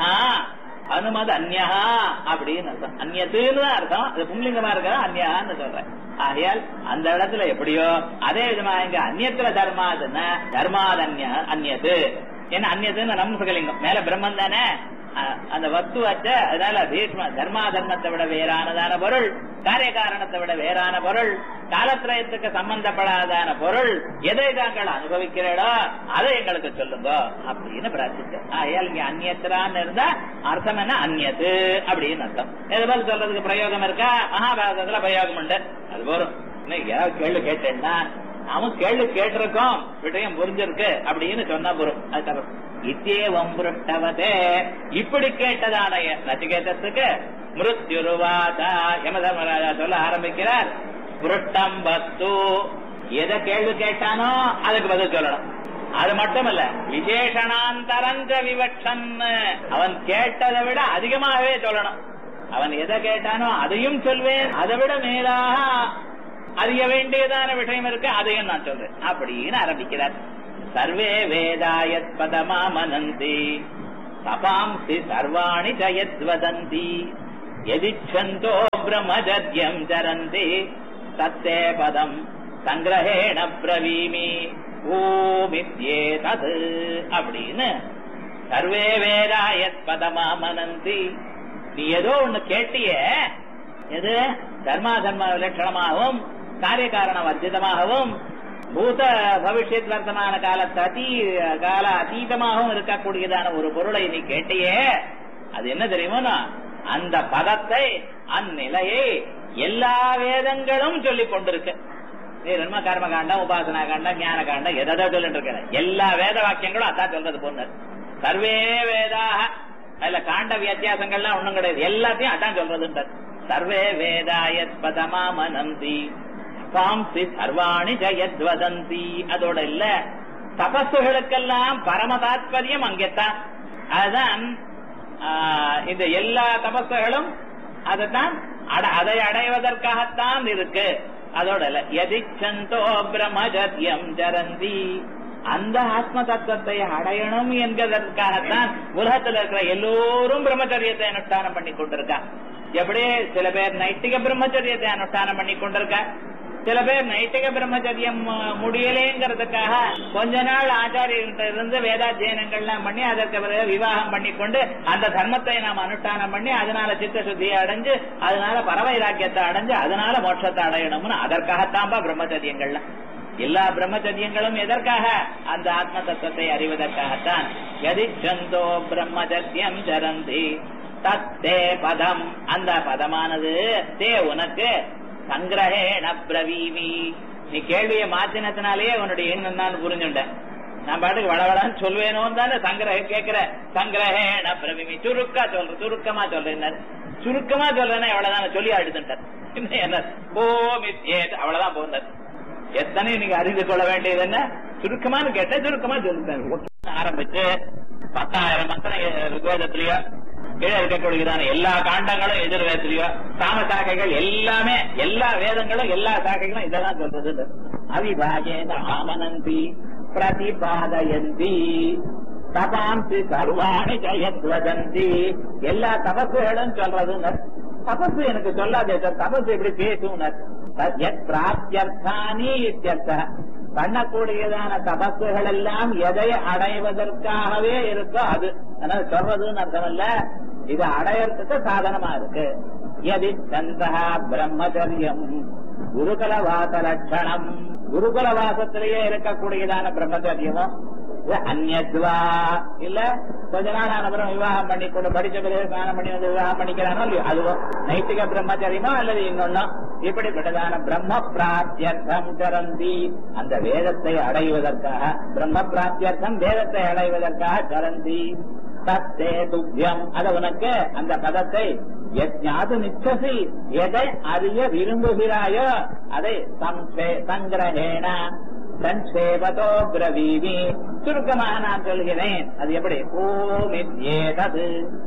அனுமத் அந்யா அப்படின்னு அர்த்தம். அந்நியத்துன்னு தான் அர்த்தம். அது பும்லிங்கமா இருக்கிற அந்யான்னு சொல்றேன். ஆகையால் அந்த இடத்துல எப்படியோ அதே விதமா இங்க அந்நியத்துல தர்மாதுன்னா தர்மாத் அந்நிய அந்நியது என்ன அந்நியதுன்னு நமஸ்கலிங்கம் மேல பிரம்மன் தானே அந்த வஸ்து வச்ச. அதனால பீஷ்ம தர்மா தர்மத்தை விட வேறானதான பொருள், காரிய காரணத்தை விட வேறான பொருள், காலத்திரயத்துக்கு சம்பந்தப்படாதான பொருள் எதை தாங்கள் அனுபவிக்கிறீடோ அதை எங்களுக்கு சொல்லுங்க அப்படின்னு பிரார்த்திச்சேன். ஆகையால் இங்க அந்நியத்திரான்னு இருந்தா அர்த்தம் என்ன? அந்நியத்து அப்படின்னு அர்த்தம். எதுபோல் சொல்றதுக்கு பிரயோகம் இருக்கா? மகாபாரதத்துல பிரயோகம் உண்டு. அது போறோம். யாராவது கேள்வி கேட்டேன்னா நாமும் கேள்வி கேட்டிருக்கோம், விஷயம் புரிஞ்சிருக்கு அப்படின்னு சொன்னா போறோம். அது இத்தேவம் புருஷ்டவதே இப்படி கேட்டதான நச்சிகேதத்துக்கு மிருத்யுருவாதா யமதர்மராஜா சொல்ல ஆரம்பிக்கிறார். புருஷ்டம் வஸ்து எதை கேள்வி கேட்டானோ அதுக்கு பதில் சொல்லணும். அது மட்டுமல்ல விசேஷணாந்தரஞ்ச விவட்சன் அவன் கேட்டதை விட அதிகமாகவே சொல்லணும். அவன் எதை கேட்டானோ அதையும் சொல்வேன், அதை விட மேலாக அறிய வேண்டியதான விஷயம் இருக்கு, அதையும் நான் சொல்றேன் அப்படின்னு ஆரம்பிக்கிறார். சர்வே வேதாயத் பதமா மனந்தி தபாம்சி சர்வாணி ஜயத் வதந்தி யதிச்சந்தோ பிரம்மஜத்யம் சரந்தி தத்தே பதம் சங்கிரஹேண பிரவீமி ஓமித்யேதத் அப்படின்னு சர்வே வேதாயத் பதமா மனந்தி. நீ ஏதோ ஒண்ணு கேட்டிய, எது தர்மா தர்ம விலட்சணமாகவும் காரிய காரண வர்ஜிதமாகவும் பூத பவிஷ்யத் வர்த்தமான காலத்து அதி கால அதீதமாகவும் இருக்கக்கூடியதான ஒரு பொருளை நீ கேட்டியே, அது என்ன தெரியுமோ, அந்த பதத்தை அந்நிலையை எல்லா வேதங்களும் சொல்லிக் கொண்டிருக்கு. நீ நன்ம கர்ம காண்டம், உபாசனா காண்டம், ஞான காண்டம் எதை சொல்லிட்டு இருக்கிற எல்லா வேத வாக்கியங்களும் அதான் சொல்றது போனார். சர்வே வேதாக அதுல காண்ட வித்தியாசங்கள்லாம் ஒண்ணும் கிடையாது, எல்லாத்தையும் அதான் சொல்றதுன்றது. சர்வே வேதாயத் பதமா மனந்தி பாம்சி சர்வாணி ஜயத் வதந்தி. அதோட இல்ல, தபசுகளுக்கெல்லாம் பரம தாத்பரியம் அங்கேத்தான். அதுதான் இந்த எல்லா தபசுகளும் அதைத்தான் அதை அடைவதற்காகத்தான் இருக்கு. அதோட இல்ல, யதிச்சந்தோ பிரம்மஜத்யம் சரந்தி, அந்த ஆத்ம தத்துவத்தை அடையணும் என்கிறதற்காகத்தான் உலகத்தில் இருக்கிற எல்லோரும் பிரம்மச்சரியத்தை அனுஷ்டானம் பண்ணி கொண்டிருக்கா. எப்படி சில பேர் நைட்டிக பிரம்மச்சரியத்தை அனுஷ்டானம் பண்ணி கொண்டிருக்கா, சில பேர் நைட்டிக பிரம்மச்சரியம் முடியலேங்கிறதுக்காக கொஞ்ச நாள் ஆச்சாரியர்கிட்ட இருந்து வேதாத்தியனங்கள்லாம் பண்ணி அதற்கு பிறகு விவாகம் பண்ணி கொண்டு அந்த தர்மத்தை நாம் அனுஷ்டானம் பண்ணி அதனால சித்த சுத்தியை அடைஞ்சு அதனால பரவைராக்கியத்தை அடைஞ்சு அதனால மோட்சத்தை அடையணும்னு அதற்காகத்தான்பா பிரம்மச்சரியங்கள்லாம். எல்லா பிரம்மச்சரியங்களும் எதற்காக? அந்த ஆத்ம தத்துவத்தை அறிவதற்காகத்தான். யதிச்சந்தோ பிரம்மச்சரியம் சரந்தி தத்தே பதம், அந்த பதமானது தே உனக்கு சங்கிரஹேண பிரவீமி. நீ கேள்வியை மாத்தினத்தினாலேயே உன்னுடைய எண்ணம் நான் புரிஞ்சுட்டேன். நான் பாட்டுக்கு வளவளான்னு சொல்வேணும் தானே சங்கிரக கேட்கிற. சங்கிரஹேண பிரவீமி சுருக்கா சொல்ற, சுருக்கமா சொல்றேன். சுருக்கமா சொல்றேன்னா எவ்வளவுதான் சொல்லி அழுதுட்டார். என்ன ஓமித்யே அவ்வளவுதான் போனார். எத்தனை நீங்க அறிந்து கொள்ள வேண்டியது என்ன? சுருக்கமானு கேட்ட சுருக்கமா சொல்லிட்டாங்க. ஆரம்பிச்சு பத்தாயிரம் மந்திரம் ருக்வேதத்திலயோ கீழே இருக்கக்கூடியதான எல்லா காண்டங்களும் எதிர்வேதத்திலயோ சாம சாக்கைகள் எல்லாமே எல்லா வேதங்களும் எல்லா சாக்கைகளும் இதெல்லாம் சொல்றது. அவிபாஜேன ஆமனந்தி பிரதிபாதயந்தி தபாம்சி சர்வாணி ஜயத் வதந்தி. எல்லா தபசுகளும் சொல்றது. தபசு எனக்கு சொல்லாதே சார், தபசு எப்படி பேசும்? பண்ணக்கூடியதான தபசுகள் எல்லாம் எதை அடைவதற்காகவே இருக்கோ அது சொல்றதுன்னு அர்த்தம் இல்ல, இது அடையறதுக்கு சாதனமா இருக்கு. எதி சந்தா பிரம்மச்சரியம் குருகுலவாச லட்சணம், குருகுலவாசத்திலேயே இருக்கக்கூடியதான பிரம்மச்சரியமும் அந்நத்வா இல்ல கொஞ்ச நாள் ஆனப்புறம் விவாகம் பண்ணி கொண்டு படிச்ச பிறகு ஸ்நானம் பண்ணி வந்து விவாகம் பண்ணிக்கிறானோ இல்லையோ அதுவும் நைட்டிக பிரம்மச்சரியமோ அல்லது இன்னொன்னும் இப்படிப்பட்டதான பிரம்ம பிராப்தியர்த்தம் சரந்தி, அந்த வேதத்தை அடைவதற்காக பிரம்ம பிராப்தியர்த்தம் வேதத்தை அடைவதற்காக சரந்தி. தத்தே துப்யம், அது உனக்கு அந்த பதத்தை யஜ்ஞாது நிச்சசி, எதை அறிய விரும்புகிறாயோ அதை சங்கிரஹேண சஞ்சேவதோ பிரவீமி, சுருக்கமாக நான் சொல்கிறேன். அது எப்படி? ஓமித்யேதத்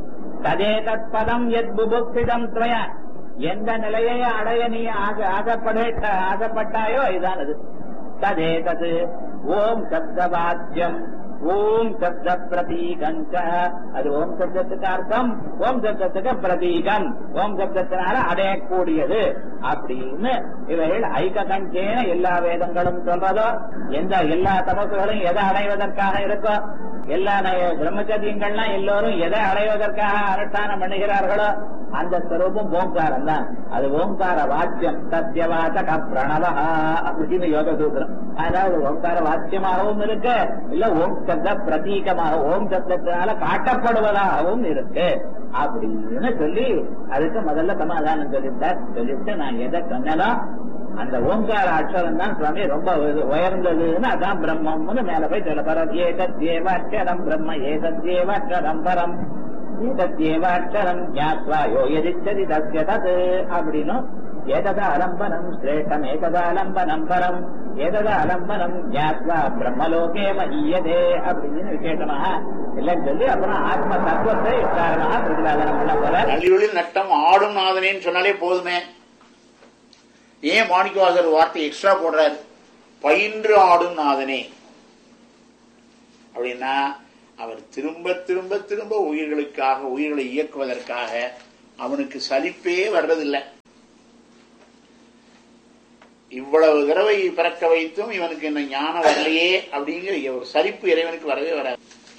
ததேதத் பதம் யத் புபுக்ஷிதம் த்வய, எந்த நிலையை அடைய நீ ஆசைப்பட ஆசைப்பட்டாயோ இதானது. ததேதத் ஓம் சப்தவாச்சியம் ஓம் சப்த பிரதீகம், அது ஓம் சப்தத்துக்கு அர்த்தம், ஓம் சப்தத்துக்கு பிரதீகம், ஓம் சப்தத்தினால அடையக்கூடியது அப்படின்னு இவைகள் ஐக்க கஞ்சேன எல்லா வேதங்களும் சொல்றதோ. எந்த எல்லா தபசுகளும் எதை அடைவதற்காக இருக்கோ, எல்லா பிரம்மச்சரியங்கள்லாம் எல்லோரும் எதை அடைவதற்காக அனுஷ்டானம் பண்ணுகிறார்களோ அந்த ஸ்வரூபம் ஓம்காரம் தான். அது ஓம்கார வாக்கியம், சத்தியவாசக பிரணவ அப்படின்னு யோக சூத்திரம். அதாவது ஓம்கார வாக்கியமாகவும் இருக்கு, இல்ல ஓம் சப்த பிரதீகமாக ஓம் சப்தத்தினால காட்டப்படுவதாகவும் இருக்கு அப்படின்னு சொல்லி அதுக்கு முதல்ல சமாதானம் சொல்லிட்டார். சொல்லிட்டு நான் எதை சொன்னதோ அந்த ஓங்கார அக்ஷரம் தான் சுவாமி ரொம்ப உயர்ந்ததுன்னு, அதான் பிரம்மம்னு மேல போய் சொல்ல போறார். ஏதத்யேவாட்சரம் பிரம்ம ஏதத்யேவாட்சரம் பரம் ஏதத்யேவாட்சரம் ஞாத்வா யோ யதிச்சதி தஸ்ய தத் அப்படின்னும் ஏததா அலம்பனம் ஸ்ரேஷ்டம் ஏததா அலம்பனம் பரம் ஏததா அலம்பனம் ஞாத்வா பிரம்மலோகே மஹீயதே அப்படின்னு விசேஷமாக எல்லாம் சொல்லி அப்புறம் ஆத்ம தத்துவத்தை காரணமாக பிரதிபாதனம் பண்ண போற. நள்ளியுளில் நட்டம் ஆடும் நாதனேன்னு சொன்னாலே போதுமே. ஏன் மாணிக்கவாசகர் வார்த்தை எக்ஸ்ட்ரா போடுறாரு? பயின்று ஆடும் நாதனே அப்படின்னா அவர் திரும்ப திரும்ப திரும்ப உயிர்களுக்காக, உயிர்களை இயக்குவதற்காக அவனுக்கு சலிப்பே வர்றதில்லை. இவ்வளவு தடவை பிறக்க வைத்தும் இவனுக்கு என்ன ஞானம் வரலையே அப்படிங்கிற ஒரு சலிப்பு இறைவனுக்கு வரவே வராது.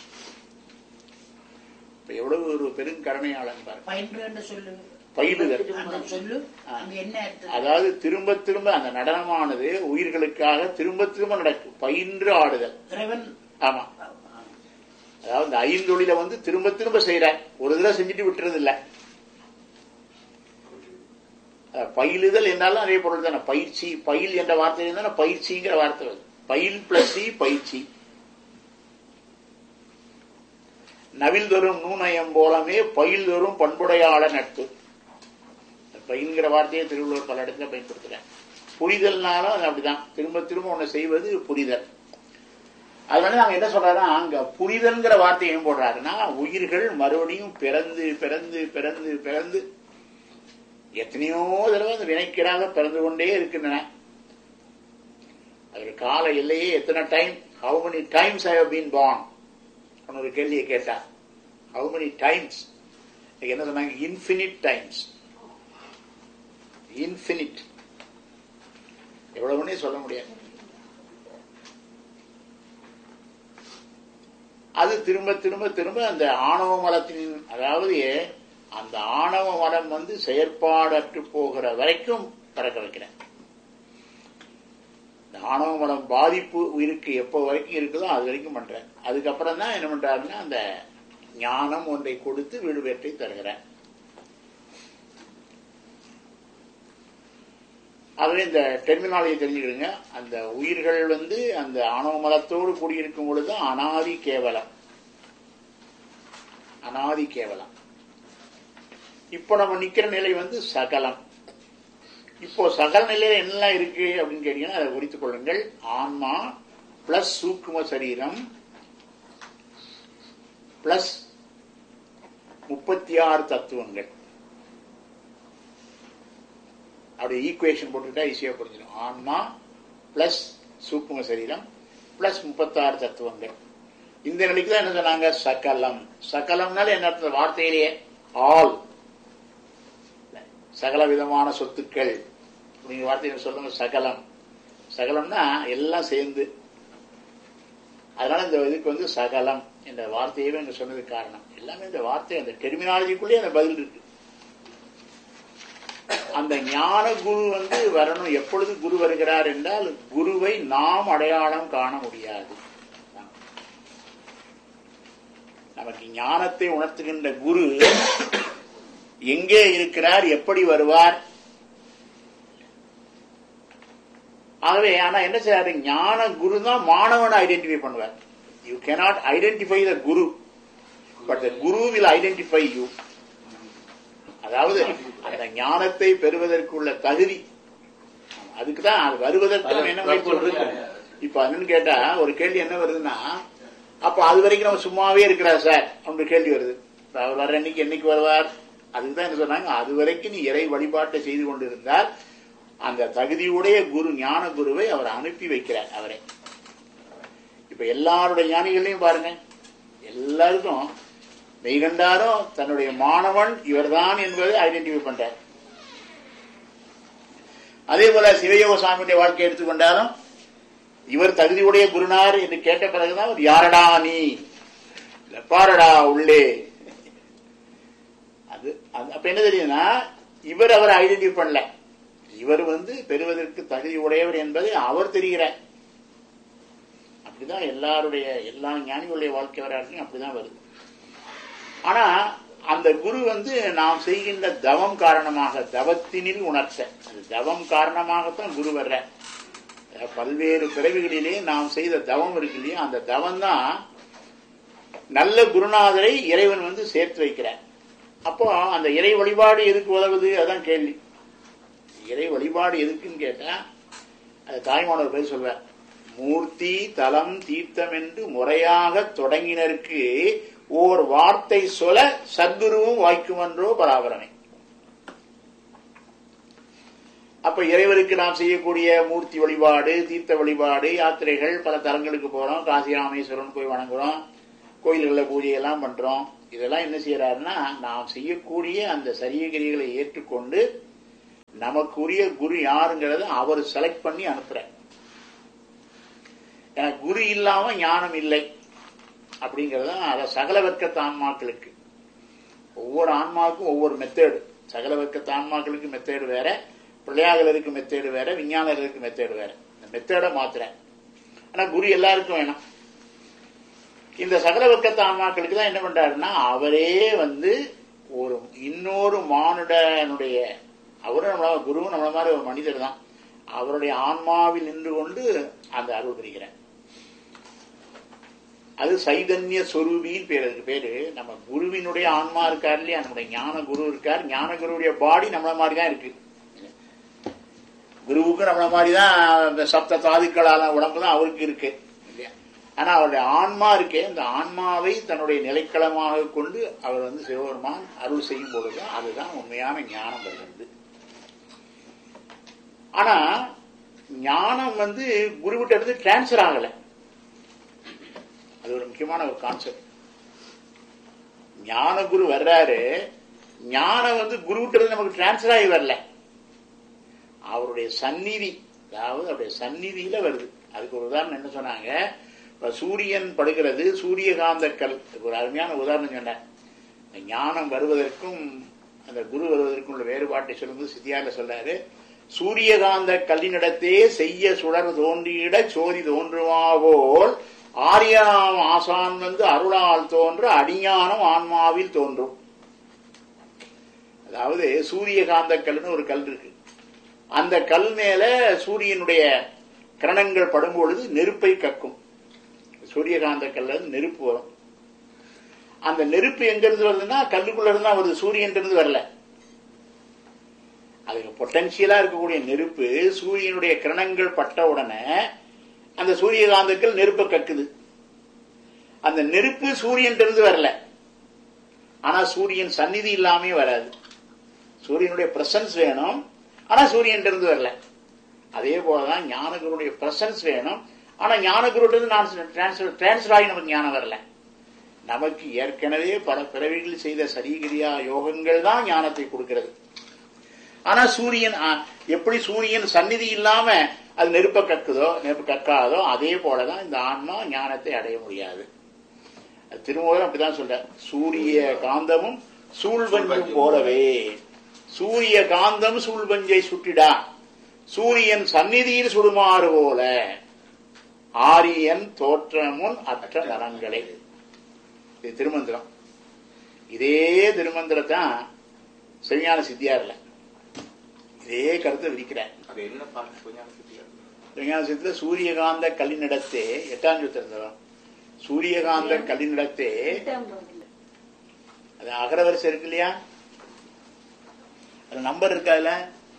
எவ்வளவு ஒரு பெருங்கருணையாளன் பாருங்க. பயிலுதல், அதாவது திரும்ப திரும்ப அந்த நடனமானது உயிர்களுக்காக திரும்ப திரும்ப நடக்கும். பயின்று ஆடுதல். ஆமா, அதாவது இந்த ஐந்தொழில வந்து திரும்ப திரும்ப செய்யற, ஒரு தடவை செஞ்சுட்டு விட்டுறது இல்ல. பயிலுதல் என்றாலும் அதே பொருள் தானே. பயிற்சி, பயில் என்ற வார்த்தை தானே பயிற்சிங்கிற வார்த்தை வருது. பயில் பிளஸ் பயிற்சி. நவில் தோறும் நூநயம் போலமே பயில் தோறும் பண்புடையாள நட்பு. பயில்கிற வார்த்தையை திருவள்ளுவர் பல இடத்துல பயன்படுத்துறேன். புரிதல்னாலும் அது அப்படிதான், திரும்ப திரும்ப ஒண்ணு செய்வது புரிதல். அதனால நாங்க என்ன சொல்றோம்னா, அங்க புரிதல்ங்கிற வார்த்தையை ஏன் போடுறாருன்னா, உயிர்கள் மறுபடியும் பிறந்து பிறந்து பிறந்து பிறந்து எத்தனையோ தடவை அந்த வினைக்கீடாக பிறந்து கொண்டே இருக்கின்றன. அது கால எல்லையே எத்தனை time, how many times I have been born ஒரு கேள்வியை கேட்டா, ஹவு மெனி டைம்ஸ் என்ன சொன்னாங்க? Infinite times. இன்ஃபினிட், எவ்வளவுன்னே சொல்ல முடியாது. அது திரும்ப திரும்ப திரும்ப அந்த ஆணவ மலத்தின், அதாவது அந்த ஆணவ மலம் வந்து செயற்பாடற்று போகிற வரைக்கும் பறக்க வைக்கிறேன். இந்த ஆணவ மலம் பாதிப்பு உயிருக்கு எப்போ வரைக்கும் இருக்குதோ அது வரைக்கும் பண்றேன். அதுக்கப்புறம் தான் என்ன பண்றாருன்னா, அந்த ஞானம் ஒன்றை கொடுத்து வீடு வேற்றை தருகிறேன். ஆகவே இந்த டெர்மினாலஜி தெரிஞ்சுக்கிடுங்க. அந்த உயிர்கள் வந்து அந்த ஆணவ மலத்தோடு கூடியிருக்கும் பொழுது அனாதி கேவலம், அனாதி கேவலம். இப்போ நம்ம நிக்கிற நிலை வந்து சகலம். இப்போ சகல நிலையில என்னெல்லாம் இருக்கு அப்படின்னு கேட்டீங்கன்னா, அதை குறித்துக் கொள்ளுங்கள். ஆன்மா பிளஸ் சூக்கும சரீரம் பிளஸ் முப்பத்தி ஆறு தத்துவங்கள். அப்படி ஈக்குவேஷன் போட்டுக்கிட்டா ஈஸியா புரிஞ்சிடும். ஆன்மா பிளஸ் சூக்கும சரீரம் பிளஸ் முப்பத்தாறு தத்துவங்கள். இந்த நிலைக்கு தான் என்ன சொன்னாங்க? சகலம். சகலம்னால என்ன அர்த்தம்? வார்த்தையிலேயே ஆல், சகல விதமான சொத்துக்கள் அப்படிங்கிற வார்த்தையை சொல்லுங்க. சகலம், சகலம்னா எல்லாம் சேர்ந்து. அதனால இந்த இதுக்கு வந்து சகலம் என்ற வார்த்தையவே இங்க சொன்னதுக்கு காரணம் எல்லாமே இந்த வார்த்தை, அந்த டெர்மினாலஜிக்குள்ளேயே அந்த பதில் இருக்கு. அந்த ஞான குரு வந்து வரணும். எப்பொழுது குரு வருகிறார் என்றால், குருவை நாம் அடையாளம் காண முடியாது. நமக்கு ஞானத்தை உணர்த்துகின்ற குரு எங்கே இருக்கிறார், எப்படி வருவார்? ஆகவே ஆனா என்ன செய்யாரு? ஞான குரு தான் மாணவனை ஐடென்டிஃபை பண்ணுவார். You cannot identify the Guru, but the Guru will identify you. அதாவது அந்த ஞானத்தை பெறுவதற்குள்ள தகுதி அதுக்குதான், அது வருவதற்கு என்ன முயற்சி சொல்றது. இப்ப என்னன்னு கேட்டா ஒரு கேள்வி என்ன வருதுன்னா, அப்ப அது வரைக்கும் நம்ம சும்மாவே இருக்கிறார் சார் அப்படின்னு கேள்வி வருது. அவர் வர்ற அன்னைக்கு என்னைக்கு வருவார்? அதுக்குதான் என்ன சொன்னாங்க, அது வரைக்கும் நீ இறை வழிபாட்டை செய்து கொண்டிருந்தால் அந்த தகுதியுடைய குரு, ஞான குருவை அவர் அனுப்பி வைக்கிறார். அவரை இப்ப எல்லாருடைய ஞானிகளையும் பாருங்க, எல்லாருக்கும் மெய்கண்டாரும் தன்னுடைய மாணவன் இவர்தான் என்பதை ஐடென்டிஃபை பண்றார். அதே போல சிவயோக சுவாமியுடைய வாழ்க்கையை எடுத்துக்கொண்டாலும் இவர் தகுதியுடைய குருநார் என்று கேட்ட பிறகுதான் யாரடா நீ, பாரடா உள்ளே. அது அப்ப என்ன தெரியுதுன்னா, இவர் அவரை ஐடென்டிஃபை பண்ணல. இவர் வந்து பெறுவதற்கு தகுதி உடையவர் என்பதை அவர் தெரிகிறார். அப்படிதான் எல்லாருடைய எல்லா ஞானிகளுடைய வாழ்க்கை வரலாற்றையும் அப்படிதான் வருது. ஆனா அந்த குரு வந்து நாம் செய்கின்ற தவம் காரணமாக, தவத்தினில் உணர்த்த, அது தவம் காரணமாகத்தான் குரு வர்ற. பல்வேறு பிறவிகளிலே நாம் செய்த தவம் இருக்கு இல்லையா, அந்த தவம் தான் நல்ல குருநாதரை இறைவன் வந்து சேர்த்து வைக்கிறார். அப்போ அந்த இறை வழிபாடு எதுக்கு உதவுது? அதான் கேள்வி. இறை வழிபாடு எதுக்குன்னு கேட்டா, அது தாய்மானவர் போய் சொல்வார். மூர்த்தி தலம் தீர்த்தம் என்று முறையாக தொடங்கினருக்கு ஓர் வார்த்தை சொல்ல சத்குருவும் வாய்க்குமன்றோ பராபரமே. அப்ப இறைவருக்கு நாம் செய்யக்கூடிய மூர்த்தி வழிபாடு, தீர்த்த வழிபாடு, யாத்திரைகள், பல தலங்களுக்கு போறோம், காசி ராமேஸ்வரன் போய் வணங்குறோம், கோயில்களில் பூஜையெல்லாம் பண்றோம். இதெல்லாம் என்ன செய்யறாருன்னா, நாம் செய்யக்கூடிய அந்த சரியகிரிகளை ஏற்றுக்கொண்டு நமக்குரிய குரு யாருங்கிறத அவர் செலக்ட் பண்ணி அனுப்புற. எனக்கு குரு இல்லாம ஞானம் இல்லை அப்படிங்கறத அத சகல வர்க்கத்து ஆன்மாக்களுக்கு, ஒவ்வொரு ஆன்மாவுக்கும் ஒவ்வொரு மெத்தேடு. சகல வர்க்கத்து ஆன்மாக்களுக்கு மெத்தேடு வேற, பிள்ளையாளருக்கு மெத்தேடு வேற, விஞ்ஞானர்களுக்கு மெத்தேடு வேற. இந்த மெத்தேட மாத்துறேன். ஆனா குரு எல்லாருக்கும் வேணும். இந்த சகல வர்க்கத்து ஆன்மாக்களுக்கு தான் என்ன பண்றாருன்னா, அவரே வந்து ஒரு இன்னொரு மானுடனுடைய, அவரும் நம்மள குருவும் நம்மள மாதிரி ஒரு மனிதர் தான், அவருடைய ஆன்மாவில் நின்று கொண்டு அந்த அருள் புரிகிறார். அது சைதன்ய சொரூபின்னு பேர். அதுக்கு பேரு நம்ம குருவினுடைய ஆன்மா இருக்கார் இல்லையா, நம்முடைய ஞான குரு இருக்கார். ஞான குருவுடைய பாடி நம்மள மாதிரிதான் இருக்கு. குருவுக்கு நம்மள மாதிரிதான் சப்த தாதுக்களான உடம்பு தான் அவருக்கு இருக்கு இல்லையா. ஆனா அவருடைய ஆன்மா இருக்கே, இந்த ஆன்மாவை தன்னுடைய நிலைக்களமாக கொண்டு அவர் வந்து சிவபெருமான் அருள் செய்யும் பொழுது அதுதான் உண்மையான ஞானம் வருகிறது. ஆனா ஞானம் வந்து குருவிட்ட இருந்து டிரான்ஸ்பர் ஆகல. அது ஒரு முக்கியமான ஒரு கான்செப்ட். ஞான குரு வர்றாரு, ஞானம் வந்து குருவிட்ட இருந்து நமக்கு டிரான்ஸ்பர் ஆகி வரல, அவருடைய சந்நிதி, அதாவது அவருடைய சந்நிதியில வருது. அதுக்கு ஒரு உதாரணம் என்ன சொன்னாங்க, சூரியன் படுகிறது, சூரியகாந்த கல், ஒரு அருமையான உதாரணம் சொன்னார். ஞானம் வருவதற்கும் அந்த குரு வருவதற்கும் உள்ள வேறுபாட்டை சொல்லும்போது சித்தியார்ல சொல்றாரு, சூரியகாந்த கல்லினிடத்தே செய்ய சுடர் தோன்றியிட சோதி தோன்றுமாவோல் ஆரியாம் ஆசான் வந்து அருளால் தோன்ற அடிஞானம் ஆன்மாவில் தோன்றும். அதாவது சூரியகாந்த கல்னு ஒரு கல் இருக்கு. அந்த கல் மேல சூரியனுடைய கிரணங்கள் படும் பொழுது நெருப்பை கக்கும். சூரியகாந்த கல்ல நெருப்பு வரும். அந்த நெருப்பு எங்க இருந்து வருதுன்னா கல்லுக்குள்ள இருந்து தான் வருது, சூரியன் இருந்து வரல. அதுக்கு பொட்டன்சியலா இருக்கக்கூடிய நெருப்பு சூரியனுடைய கிரணங்கள் பட்ட உடனே அந்த சூரியகாந்தக்கள் நெருப்பை கக்குது. அந்த நெருப்பு சூரியன் இருந்து வரல, ஆனா சூரியன் சந்நிதி இல்லாமே வராது. சூரியனுடைய பிரசன்ஸ் வேணும், ஆனா சூரியன் இருந்து வரல. அதே போலதான் ஞானகுருடைய பிரசன்ஸ் வேணும், ஆனா ஞானகுரு டிரான்ஸ்பர் ஆகி நமக்கு ஞானம் வரல. நமக்கு ஏற்கனவே பல பிறவிகள் செய்த சரீகிரியா யோகங்கள் தான் ஞானத்தை கொடுக்கிறது. ஆனா சூரியன் எப்படி சூரியன் சந்நிதி இல்லாம அது நெருப்ப கக்குதோ நெருப்பு கக்காதோ அதே போலதான் இந்த ஆன்மா ஞானத்தை அடைய முடியாது. திருமூலர் அப்படிதான் சொல்ற, சூரிய காந்தமும் சூழ்வஞ்சும் போலவே, சூரிய காந்தம் சூழ்வஞ்சை சுட்டிடா, சூரியன் சந்நிதியில் சுடுமாறு போல ஆரியன் தோற்றமுன் அற்ற நலங்களை. இது திருமந்திரம். இதே திருமந்திரத்தான் சிவஞான சித்தியார்ல இதே கருத்தை விரிக்கிறார். சிவஞான சித்தில சூரியகாந்த கல்லினிடத்தே எட்டாம் சூத்திரம், சூரியகாந்த கல்லினிடத்தே, அது அகரவரிசை இருக்கு இல்லையா, அது நம்பர் இருக்கா, அதுல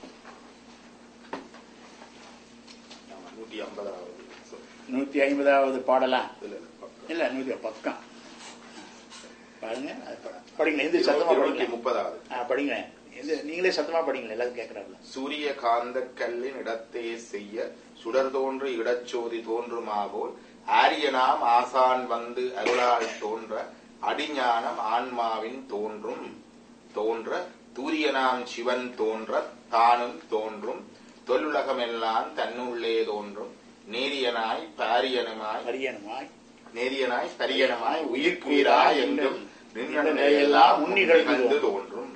நூத்தி ஐம்பதாவது பாடலாம் இல்ல, நூத்தி பக்கம் பாருங்க, படிங்க. எந்த சத்தமா படிங்க, முப்பதாவது படிங்க, நீங்களே சத்தமா படிங்களா, எல்லாரும் கேட்கறாங்க. சூரிய காந்த கல்லின் இடத்தே செய்ய சுடர் தோன்று இடச்சோதி தோன்றுமாவோல் ஆரியனாம் ஆசான் வந்து அருளால் தோன்ற அடிஞானம் ஆன்மாவின் தோன்றும் தோன்ற தூரியனாம் சிவன் தோன்ற தானும் தோன்றும் தொல்லுலகமெல்லாம் தன்னுள்ளே தோன்றும் நேரியனாய் பாரியனுமாய் பரியனுமாய் நேரியனாய் பரியனுமாய் உயிர்க்குயிராய் என்றும் நிலையெல்லாம் முன்னிகழ்ந்து தோன்றும்.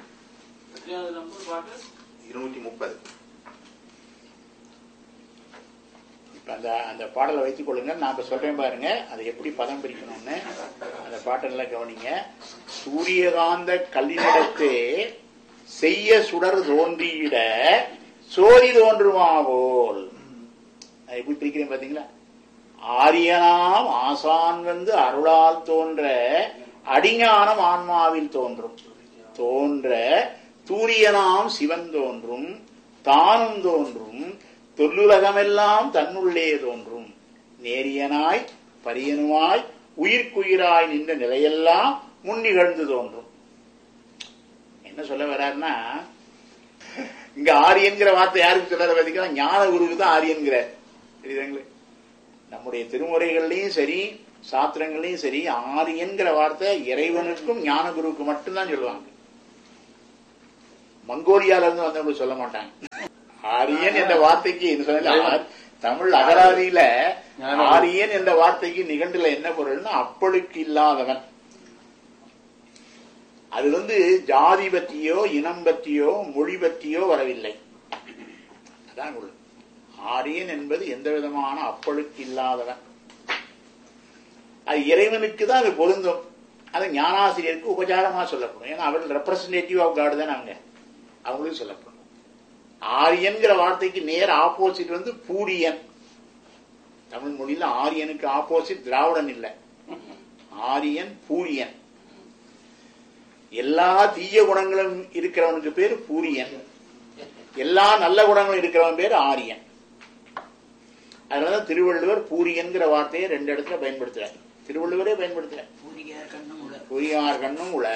இருநூத்தி முப்பது. இப்ப அந்த அந்த பாடலை வைத்துக் கொள்ளுங்க. நான் இப்ப சொல்றேன் பாருங்க, அதை எப்படி பதம் பிரிக்கணும்னு அந்த பாட்டை கவனிங்க. சூரியகாந்த கல்லினிடத்தே செய்ய சுடர் தோன்றியிட சோதி தோன்றுமாவோல். எப்படி பிரிக்கிறேன் பாத்தீங்களா? ஆரியனாம் ஆசான் வந்து அருளால் தோன்ற அடிஞானம் ஆன்மாவில் தோன்றும் தோன்ற தூரியனாம் சிவன் தோன்றும் தானும் தோன்றும் தொல்லுலகமெல்லாம் தன்னுள்ளே தோன்றும் நேரியனாய் பரியனுமாய் உயிர்க்குயிராய் நின்ற நிலையெல்லாம் முன்னிகழ்ந்து தோன்றும். என்ன சொல்ல வர்றாருன்னா, இங்க ஆரியன்கிற வார்த்தை யாருக்கு சொல்ல பார்த்தீங்கன்னா ஞான குருக்கு தான் ஆரியன்கிற. தெரியுதுங்களே, நம்முடைய திருமுறைகள்லயும் சரி சாஸ்திரங்களையும் சரி ஆரியன்கிற வார்த்தை இறைவனுக்கும் ஞான குருவுக்கு மட்டும்தான் சொல்லுவாங்க. மங்கோலியால இருந்து வந்தவங்க சொல்ல மாட்டாங்க. ஆரியன் என்ற வார்த்தைக்கு தமிழ் அகராதியில ஆரியன் என்ற வார்த்தைக்கு நிகண்டுல என்ன பொருள்னா அப்பளுக்கு இல்லாதவன். அது வந்து ஜாதி பற்றியோ இனம் பற்றியோ மொழி பற்றியோ வரவில்லை. அதான் ஆரியன் என்பது எந்த விதமான அப்பளுக்கு இல்லாதவன். அது இறைவனுக்கு தான் அது பொருந்தும். அது ஞானாசிரியருக்கு உபச்சாரமா சொல்லப்படும். ஏன்னா அவர்கள் ரெப்ரசன்டேட்டிவ் ஆஃப் காட் தான் அவங்க அவங்களுக்கு சொல்லப்படும். ஆரியன்கிற வார்த்தைக்கு நேர் ஆப்போசிட் வந்து பூரியன். தமிழ் மொழியில ஆரியனுக்கு ஆப்போசிட் திராவிடன் இல்லை, ஆரியன் பூரியன். எல்லா தீய குணங்களும் இருக்கிறவனுக்கு பேரு பூரியன், எல்லா நல்ல குணங்களும் இருக்கிறவன் பேரு ஆரியன். அதனாலதான் திருவள்ளுவர் பூரியன்கிற வார்த்தையை ரெண்டு இடத்துல பயன்படுத்துறார். திருவள்ளுவரே பயன்படுத்துறார், பூரியார் கண்ணும் உள.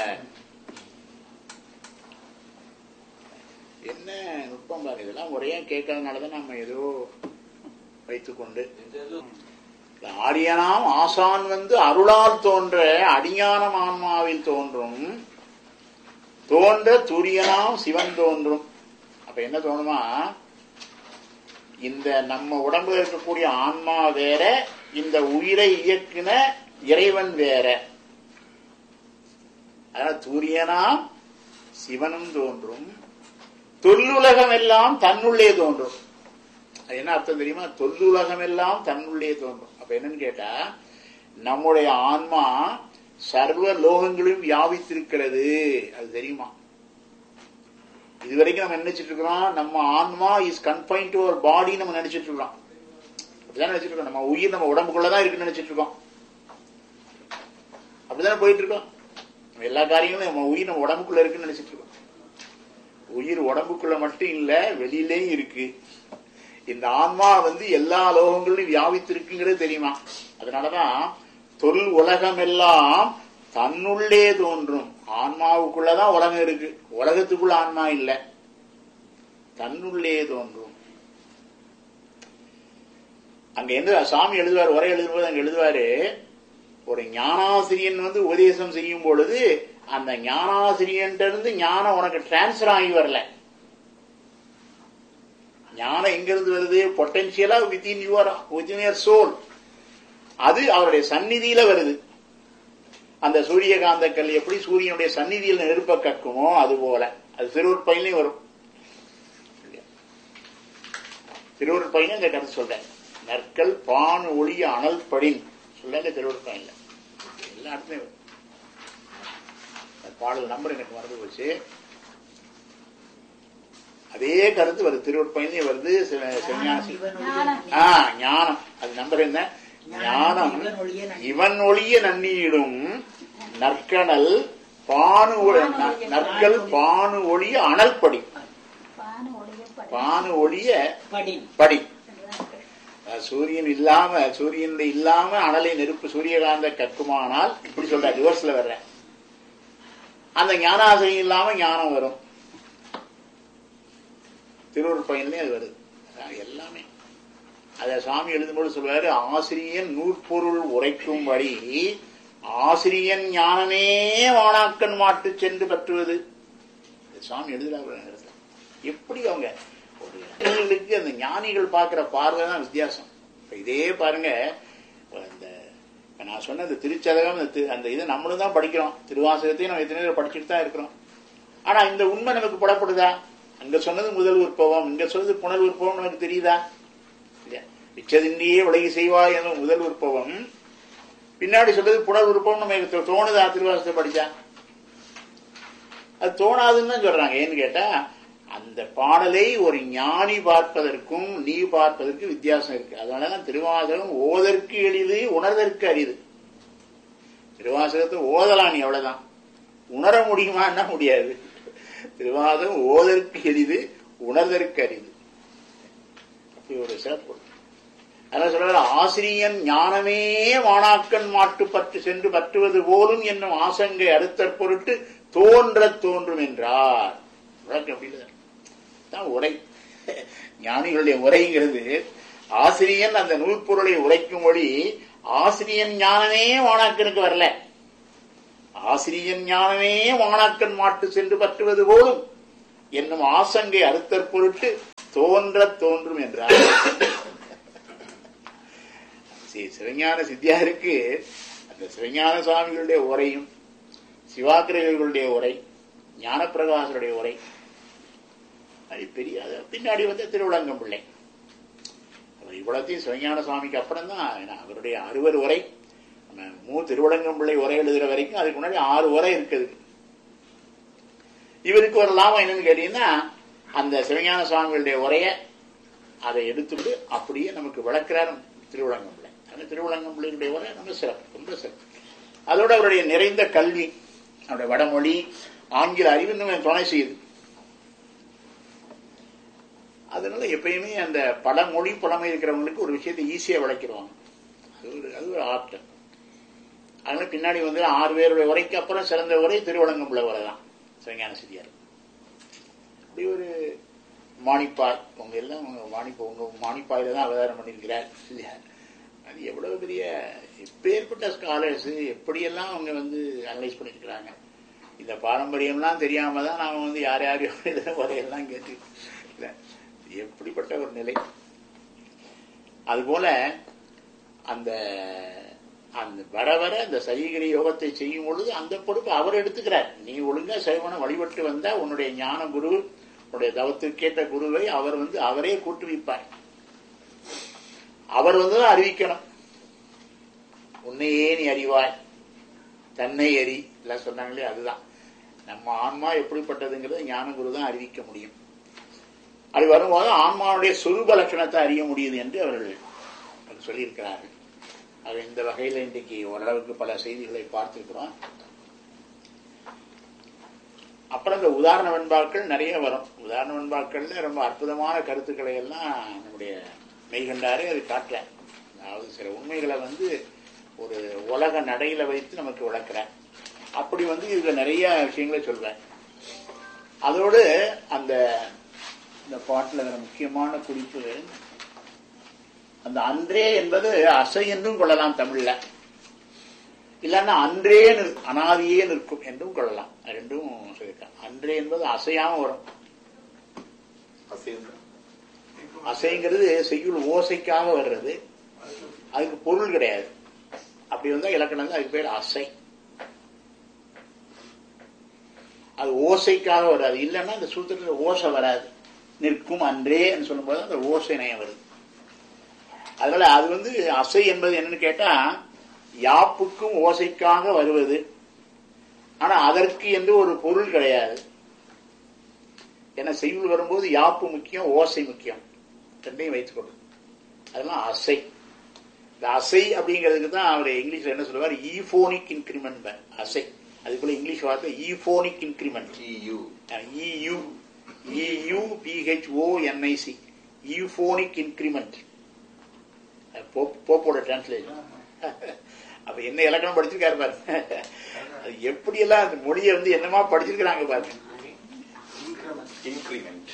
என்ன நுட்பம் பாரு, இதெல்லாம் முறையா கேட்கறதுனாலதான் நம்ம ஏதோ வைத்துக்கொண்டு ஆரியனாம் ஆசான் வந்து அருளால் தோன்ற அடிஞானம் ஆன்மாவில் தோன்றும் தோன்ற துரியனாம் சிவன் தோன்றும். அப்ப என்ன தோணுமா, இந்த நம்ம உடம்புல இருக்கக்கூடிய ஆன்மா வேற, இந்த உயிரை இயக்குன இறைவன் வேற. அதனால சூரியனாம் சிவனும் தோன்றும், தொல்லுலகம் எல்லாம் தன்னுள்ளே தோன்றும். அது என்ன அர்த்தம் தெரியுமா, தொல்லுலகம் எல்லாம் தன்னுள்ளே தோன்றும். அப்ப என்னன்னு கேட்டா, நம்முடைய ஆன்மா சர்வ லோகங்களையும் வியாபித்திருக்கிறது. அது தெரியுமா? இதுவரைக்கும் நம்ம நினைச்சிட்டு இருக்கிறோம் நம்ம ஆன்மா இஸ் கன்ஃபைன் டு அவர் பாடி நம்ம நினைச்சிட்டு இருக்கோம். அப்படிதான் நினைச்சிட்டு இருக்கோம். நம்ம உயிர் நம்ம உடம்புக்குள்ளதான் இருக்குன்னு நினைச்சிட்டு இருக்கோம். அப்படிதானே போயிட்டு இருக்கோம். எல்லா காரியங்களும் நம்ம உயிர் நம்ம உடம்புக்குள்ள இருக்குன்னு நினைச்சிட்டு இருக்கோம். உயிர் உடம்புக்குள்ள மட்டும் இல்ல, வெளியிலேயும் இருக்கு. இந்த ஆன்மா வந்து எல்லா லோகங்களிலும் வியாபித்திருக்குங்கிறது தெரியுமா? அதனாலதான் தொல் உலகம் எல்லாம் தன்னுள்ளே தோன்றும். ஆன்மாவுக்குள்ளதான் உலகம் இருக்கு, உலகத்துக்குள்ள ஆன்மா இல்ல, தன்னுள்ளே தோன்றும். அங்க எந்த சாமி எழுதுவார், உரை எழுதும்போது அங்க எழுதுவாரு, ஒரு ஞானாசிரியன் வந்து உபதேசம் செய்யும் பொழுது அந்த ஞானாசிரியன் இருந்து ஞானம் உனக்கு டிரான்ஸ்பர் ஆகி வரல. ஞானம் எங்க இருந்து வருது? பொட்டன்சியலா within your within your soul. அது அவருடைய சந்நிதியில வருது. அந்த சூரியகாந்த கல் எப்படி சூரியனுடைய சந்நிதியில் நெருப்ப கக்குமோ அது போல அது திருவூர்பயிலையும் வரும். திருவூர்பயிலும் இந்த கருத்து சொல்றேன். நற்கல் பான் ஒளிய அனல் படின் சொல்ல திருவூர்பயில எல்லா இடத்துலயும் வரும். பாடல் நம்பர் எனக்கு மறந்து போச்சு. அதே கருத்து வருது திருவூர்பயிலையும் வருது. ஞானம் அது நம்பர் என்ன? ஞானம் இவன் ஒளிய நன்னீடும் நற்கனல் பானு நற்கல் பானு ஒளிய அனல் படி. பானு ஒளிய படி. சூரியன் இல்லாம சூரியன் இல்லாம அனலை நெருப்பு சூரியகாந்த கற்குமானால் இப்படி சொல்ற ரிவர்ஸ்ல வர்ற அந்த ஞானாசிரியம் இல்லாம ஞானம் வரும். திருவூர் பயன்லயும் அது வருது. எல்லாமே அத சாமி எழுதும்போது சொல்வாரு, ஆசிரியன் நூற்பொருள் உரைக்கும் வழி ஆசிரியன் ஞானமே வானாக்கன் மாட்டு சென்று பற்றுவது. சாமி எழுதுறாங்க. எப்படி அவங்க ஞானிகளுக்கு அந்த ஞானிகள் பார்க்கிற பார்வை தான் வித்தியாசம். இதே பாருங்க, இந்த நான் சொன்ன இந்த திருச்சதகம் அந்த இதை நம்மளும் தான் படிக்கிறோம். திருவாசகத்தையும் நம்ம எத்தனை நேரம் படிச்சுட்டு தான் இருக்கிறோம். ஆனா இந்த உண்மை நமக்கு புலப்படுதா? அங்க சொன்னது முதல் உற்பவம், இங்க சொன்னது புனல் உற்பவம் நமக்கு தெரியுதா? விச்சதின்றியே விலகி செய்வாய் என்ற முதல் உற்பவம், பின்னாடி சொல்றது புனல் உற்பவம் நமக்கு தோணுதா? திருவாசகத்தை படிச்சா அது தோணாதுன்னு தான் சொல்றாங்க. ஏன்னு கேட்டா, அந்த பாடலை ஒரு ஞானி பார்ப்பதற்கும் நீ பார்ப்பதற்கு வித்தியாசம் இருக்கு. அதனாலதான் திருவாசகம் ஓதற்கு எளிது உணர்தற்கு அரிது. திருவாசகத்தை ஓதலாம், நீ அவ்வளவுதான். உணர முடியுமா? என்ன முடியாது. திருவாசகம் ஓதற்கு எளிது உணர்தற்கு அரிது. அப்படி ஒரு சிறப்பு. அதான் சொல்ற, ஆசிரியன் ஞானமே வானாக்கன் மாட்டு பற்று சென்று பற்றுவது போலும் என்னும் ஆசங்கை அடுத்தற் பொருட்டு தோன்ற தோன்றும் என்றார். தான் உரை. ஞானிகளுடைய உரைங்கிறது ஆசிரியன் அந்த நூற்பொருளை உரைக்கும் மொழி. ஆசிரியன் ஞானமே மாணாக்கனுக்கு வரல. ஆசிரியன் ஞானமே மாணாக்கன் மாட்டு சென்று பற்றுவது போலும் என்னும் ஆசங்கை அறுத்தற் பொருட்டு தோன்ற தோன்றும் என்றார். சிவஞான சித்தியாருக்கு அந்த சிவஞான சுவாமிகளுடைய உரையும் சிவாக்கிரர்களுடைய உரை, ஞானப்பிரகாசருடைய உரை, அது பெரிய பின்னாடி வந்து திருவிளங்கம் பிள்ளை. அவர் இவ்வளத்தையும் சிவஞான சுவாமிக்கு அப்புறம் தான் அவருடைய அறுவர் உரை, மூ திருவிளங்கம் பிள்ளை உரை எழுதுற வரைக்கும் அதுக்கு முன்னாடி ஆறு உரை இருக்குது. இவருக்கு ஒரு லாபம் என்னன்னு கேட்டீங்கன்னா, அந்த சிவஞான சுவாமிகளுடைய உரைய அதை எடுத்துட்டு அப்படியே நமக்கு விளக்குறாரு திருவிளங்கம் பிள்ளை. அந்த திருவிளங்கம் பிள்ளையுடைய உரை ரொம்ப சிறப்பு, ரொம்ப சிறப்பு. அதோட அவருடைய நிறைந்த கல்வி, அவருடைய வடமொழி, ஆங்கில அறிவு இன்னும் துணை செய்யுது. அதனால எப்பயுமே அந்த பல மொழி புலமை இருக்கிறவங்களுக்கு ஒரு விஷயத்தை ஈஸியா விளக்கிடுவாங்க. அது ஒரு அது ஒரு ஆர்ட். அதனால பின்னாடி வந்து ஆறு பேருடைய உரைக்கு அப்புறம் சிறந்த உரை திருவிளங்கம் பிள்ளை உரை தான் சிவஞான சித்தியார். அப்படி ஒரு மாணிப்பாய், உங்க எல்லாம் மாணிப்பா உங்க மாணிப்பாயில தான் அவதாரம் பண்ணியிருக்கிறார் இல்லையா? அது எவ்வளவு பெரிய எப்பேற்பட்ட ஸ்காலர்ஸ் எப்படியெல்லாம் அவங்க வந்து அனலைஸ் பண்ணிருக்கிறாங்க. இந்த பாரம்பரியம்லாம் தெரியாம தான் நாம வந்து யார் யாரையும் வரையெல்லாம் கேட்டு இல்லை, எப்படிப்பட்ட ஒரு நிலை. அதுபோல அந்த அந்த வர வர அந்த சரீகரி யோகத்தை செய்யும் பொழுது அந்த பொறுப்பு அவர் எடுத்துக்கிறார். நீ ஒழுங்கா சைவனை வழிபட்டு வந்தா உன்னுடைய ஞான குரு, உன்னுடைய தவத்துக்கேற்ற குருவை அவர் வந்து அவரே கூட்டு வைப்பார். அவர் வந்து அறிவிக்கணும். உன்னையே நீ அறிவாய், தன்னை அறி எல்லாம் சொன்னாங்களே, அதுதான் நம்ம ஆன்மா எப்படிப்பட்டதுங்கிறது ஞான குரு தான் அறிவிக்க முடியும். அது வரும்போது ஆன்மாவுடைய சொரூப லட்சணத்தை அறிய முடியுது என்று அவர்கள் சொல்லியிருக்கிறார்கள். அது இந்த வகையில் இன்றைக்கு ஓரளவுக்கு பல செய்திகளை பார்த்திருக்கிறோம். அப்புறம் இந்த உதாரண வெண்பாக்கள் நிறைய வரும். உதாரண வெண்பாக்கள்ல ரொம்ப அற்புதமான கருத்துக்களை எல்லாம் நம்முடைய மெய்கண்டாரே அது காட்டுற. அதாவது சில உண்மைகளை வந்து ஒரு உலக நடையில வைத்து நமக்கு விளக்குறேன். அப்படி வந்து இதுல நிறைய விஷயங்களை சொல்றேன். அதோடு அந்த இந்த பாட்டுல முக்கியமான குறிப்பு, அந்த அன்றே என்பது அசை என்றும் கொள்ளலாம் தமிழ்ல, இல்லன்னா அன்றே அனாதியே நிற்கும் என்றும் கொள்ளலாம். ரெண்டும் சொல்லியிருக்காங்க. அன்றே என்பது அசையாம வரும். அசைங்கிறது செய்யுள் ஓசைக்காக வர்றது, அதுக்கு பொருள் கிடையாது. அப்படி வந்தா இலக்கணம் தான், அதுக்கு பேர் அசை. அது ஓசைக்காக வராது. இல்லைன்னா அந்த சூத்திரத்துல ஓசை வராது. நிற்கும் அன்றே சொல்லும் போது அந்த ஓசை நயம் வருது. அதனால அது வந்து அசை என்பது என்னன்னு கேட்டா, யாப்புக்கும் ஓசைக்காக வருவது. ஆனா அதற்கு என்று ஒரு பொருள் கிடையாது. ஏன்னா செய்யுள் வரும்போது யாப்பு முக்கியம், ஓசை முக்கியம், ரெண்டையும் வைத்துக் கொள்ளும். அதெல்லாம் அசை. இந்த அசை அப்படிங்கிறதுக்கு தான் அவர் இங்கிலீஷ்ல என்ன சொல்லுவார், ஈபோனிக் இன்கிரிமெண்ட். அசை அதுக்குள்ள இங்கிலீஷ் வார்த்தை ஈபோனிக் increment. EU EU பிஹெச்ஓஎன்ஐசி ஈபோனிக் increment. போப்போட translation. அப்ப என்ன இலக்கணம் படிச்சிருக்காரு பாருங்க. அது எப்படி எல்லாம் அந்த மொழியை வந்து என்னமா படிச்சிருக்கிறாங்க பாருங்க. இன்கிரிமெண்ட்.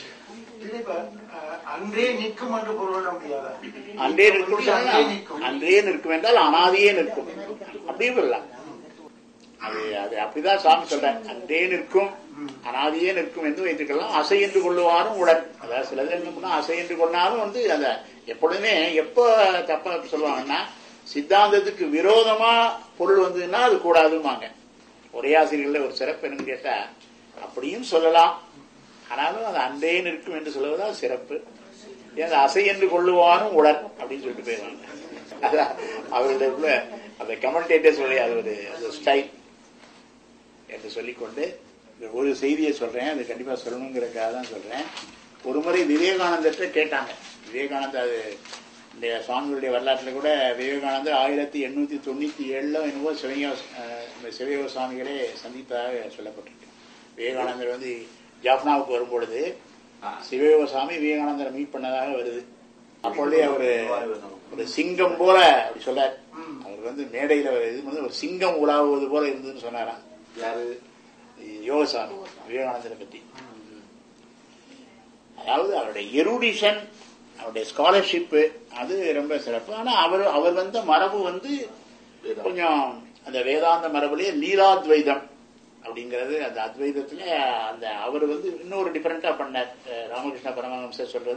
அன்றே நிற்கும் என்று பொருளிட முடியாது. அன்றே நிற்கும், அன்றே நிற்கும் என்றால் அனாதியே நிற்கும் அப்படியே சொல்லலாம். அது அது அப்படிதான் சாமி சொல்ற. அன்றே நிற்கும், அனாதியே நிற்கும் என்று வைத்துக்கலாம். அசை என்று கொள்ளுவாரும் உடன். அதாவது சிலது என்ன அசை என்று கொண்டாலும் வந்து அந்த எப்பொழுதுமே எப்ப தப்பா சொல்லுவாங்கன்னா, சித்தாந்தத்துக்கு விரோதமா பொருள் வந்ததுன்னா அது கூடாதுமாங்க. ஒரே ஆசிரியர்கள ஒரு சிறப்பு என்னன்னு கேட்டா, அப்படியும் சொல்லலாம், ஆனாலும் அது அன்றே நிற்கும் என்று சொல்லுவதுதான் சிறப்பு. ஏன் அசை என்று கொள்ளுவாரும் உடன் அப்படின்னு சொல்லிட்டு போயிருவாங்க. அதான் அவருடைய அந்த கமெண்டேட்டர்ஸ் உடைய அது ஒரு ஸ்டைல் என்று சொல்லிக்கொண்டு ஒரு செய்தியை சொல்றேன். அது கண்டிப்பா சொல்லணுங்கிறதுக்காக தான் சொல்றேன். ஒரு முறை விவேகானந்தர்கிட்ட கேட்டாங்க. விவேகானந்தர் அது இந்த சுவாமிகளுடைய வரலாற்றுல கூட விவேகானந்தர் ஆயிரத்தி எண்ணூத்தி தொண்ணூத்தி ஏழுல என்னவோ சிவ சிவயோக சுவாமிகளே சந்திப்பதாக சொல்லப்பட்டிருக்கு. விவேகானந்தர் வந்து ஜாஃப்னாவுக்கு வரும்பொழுது சிவயோக சுவாமி விவேகானந்தரை மீட் பண்ணதாக வருது. அப்பொழுதே அவரு ஒரு சிங்கம் போல அப்படி சொல்றாரு. அவர் வந்து மேடையில இது வந்து ஒரு சிங்கம் உலாவுவது போல இருந்ததுன்னு சொன்னாராம். யாரு? யோகசாமி விவேகானந்தரை பற்றி. அதாவது அவருடைய எருடிஷன், அவருடைய ஸ்காலர்ஷிப்பு அது ரொம்ப சிறப்பு. ஆனா அவர் அவர் வந்த மரபு வந்து கொஞ்சம் அந்த வேதாந்த மரபுலயே லீலாத்வைதம் அப்படிங்கிறது, அந்த அத்வைதத்துல அந்த அவர் வந்து இன்னொரு டிஃபரெண்டா பண்ணார். ராமகிருஷ்ண பரமஹம்சர் சொல்றது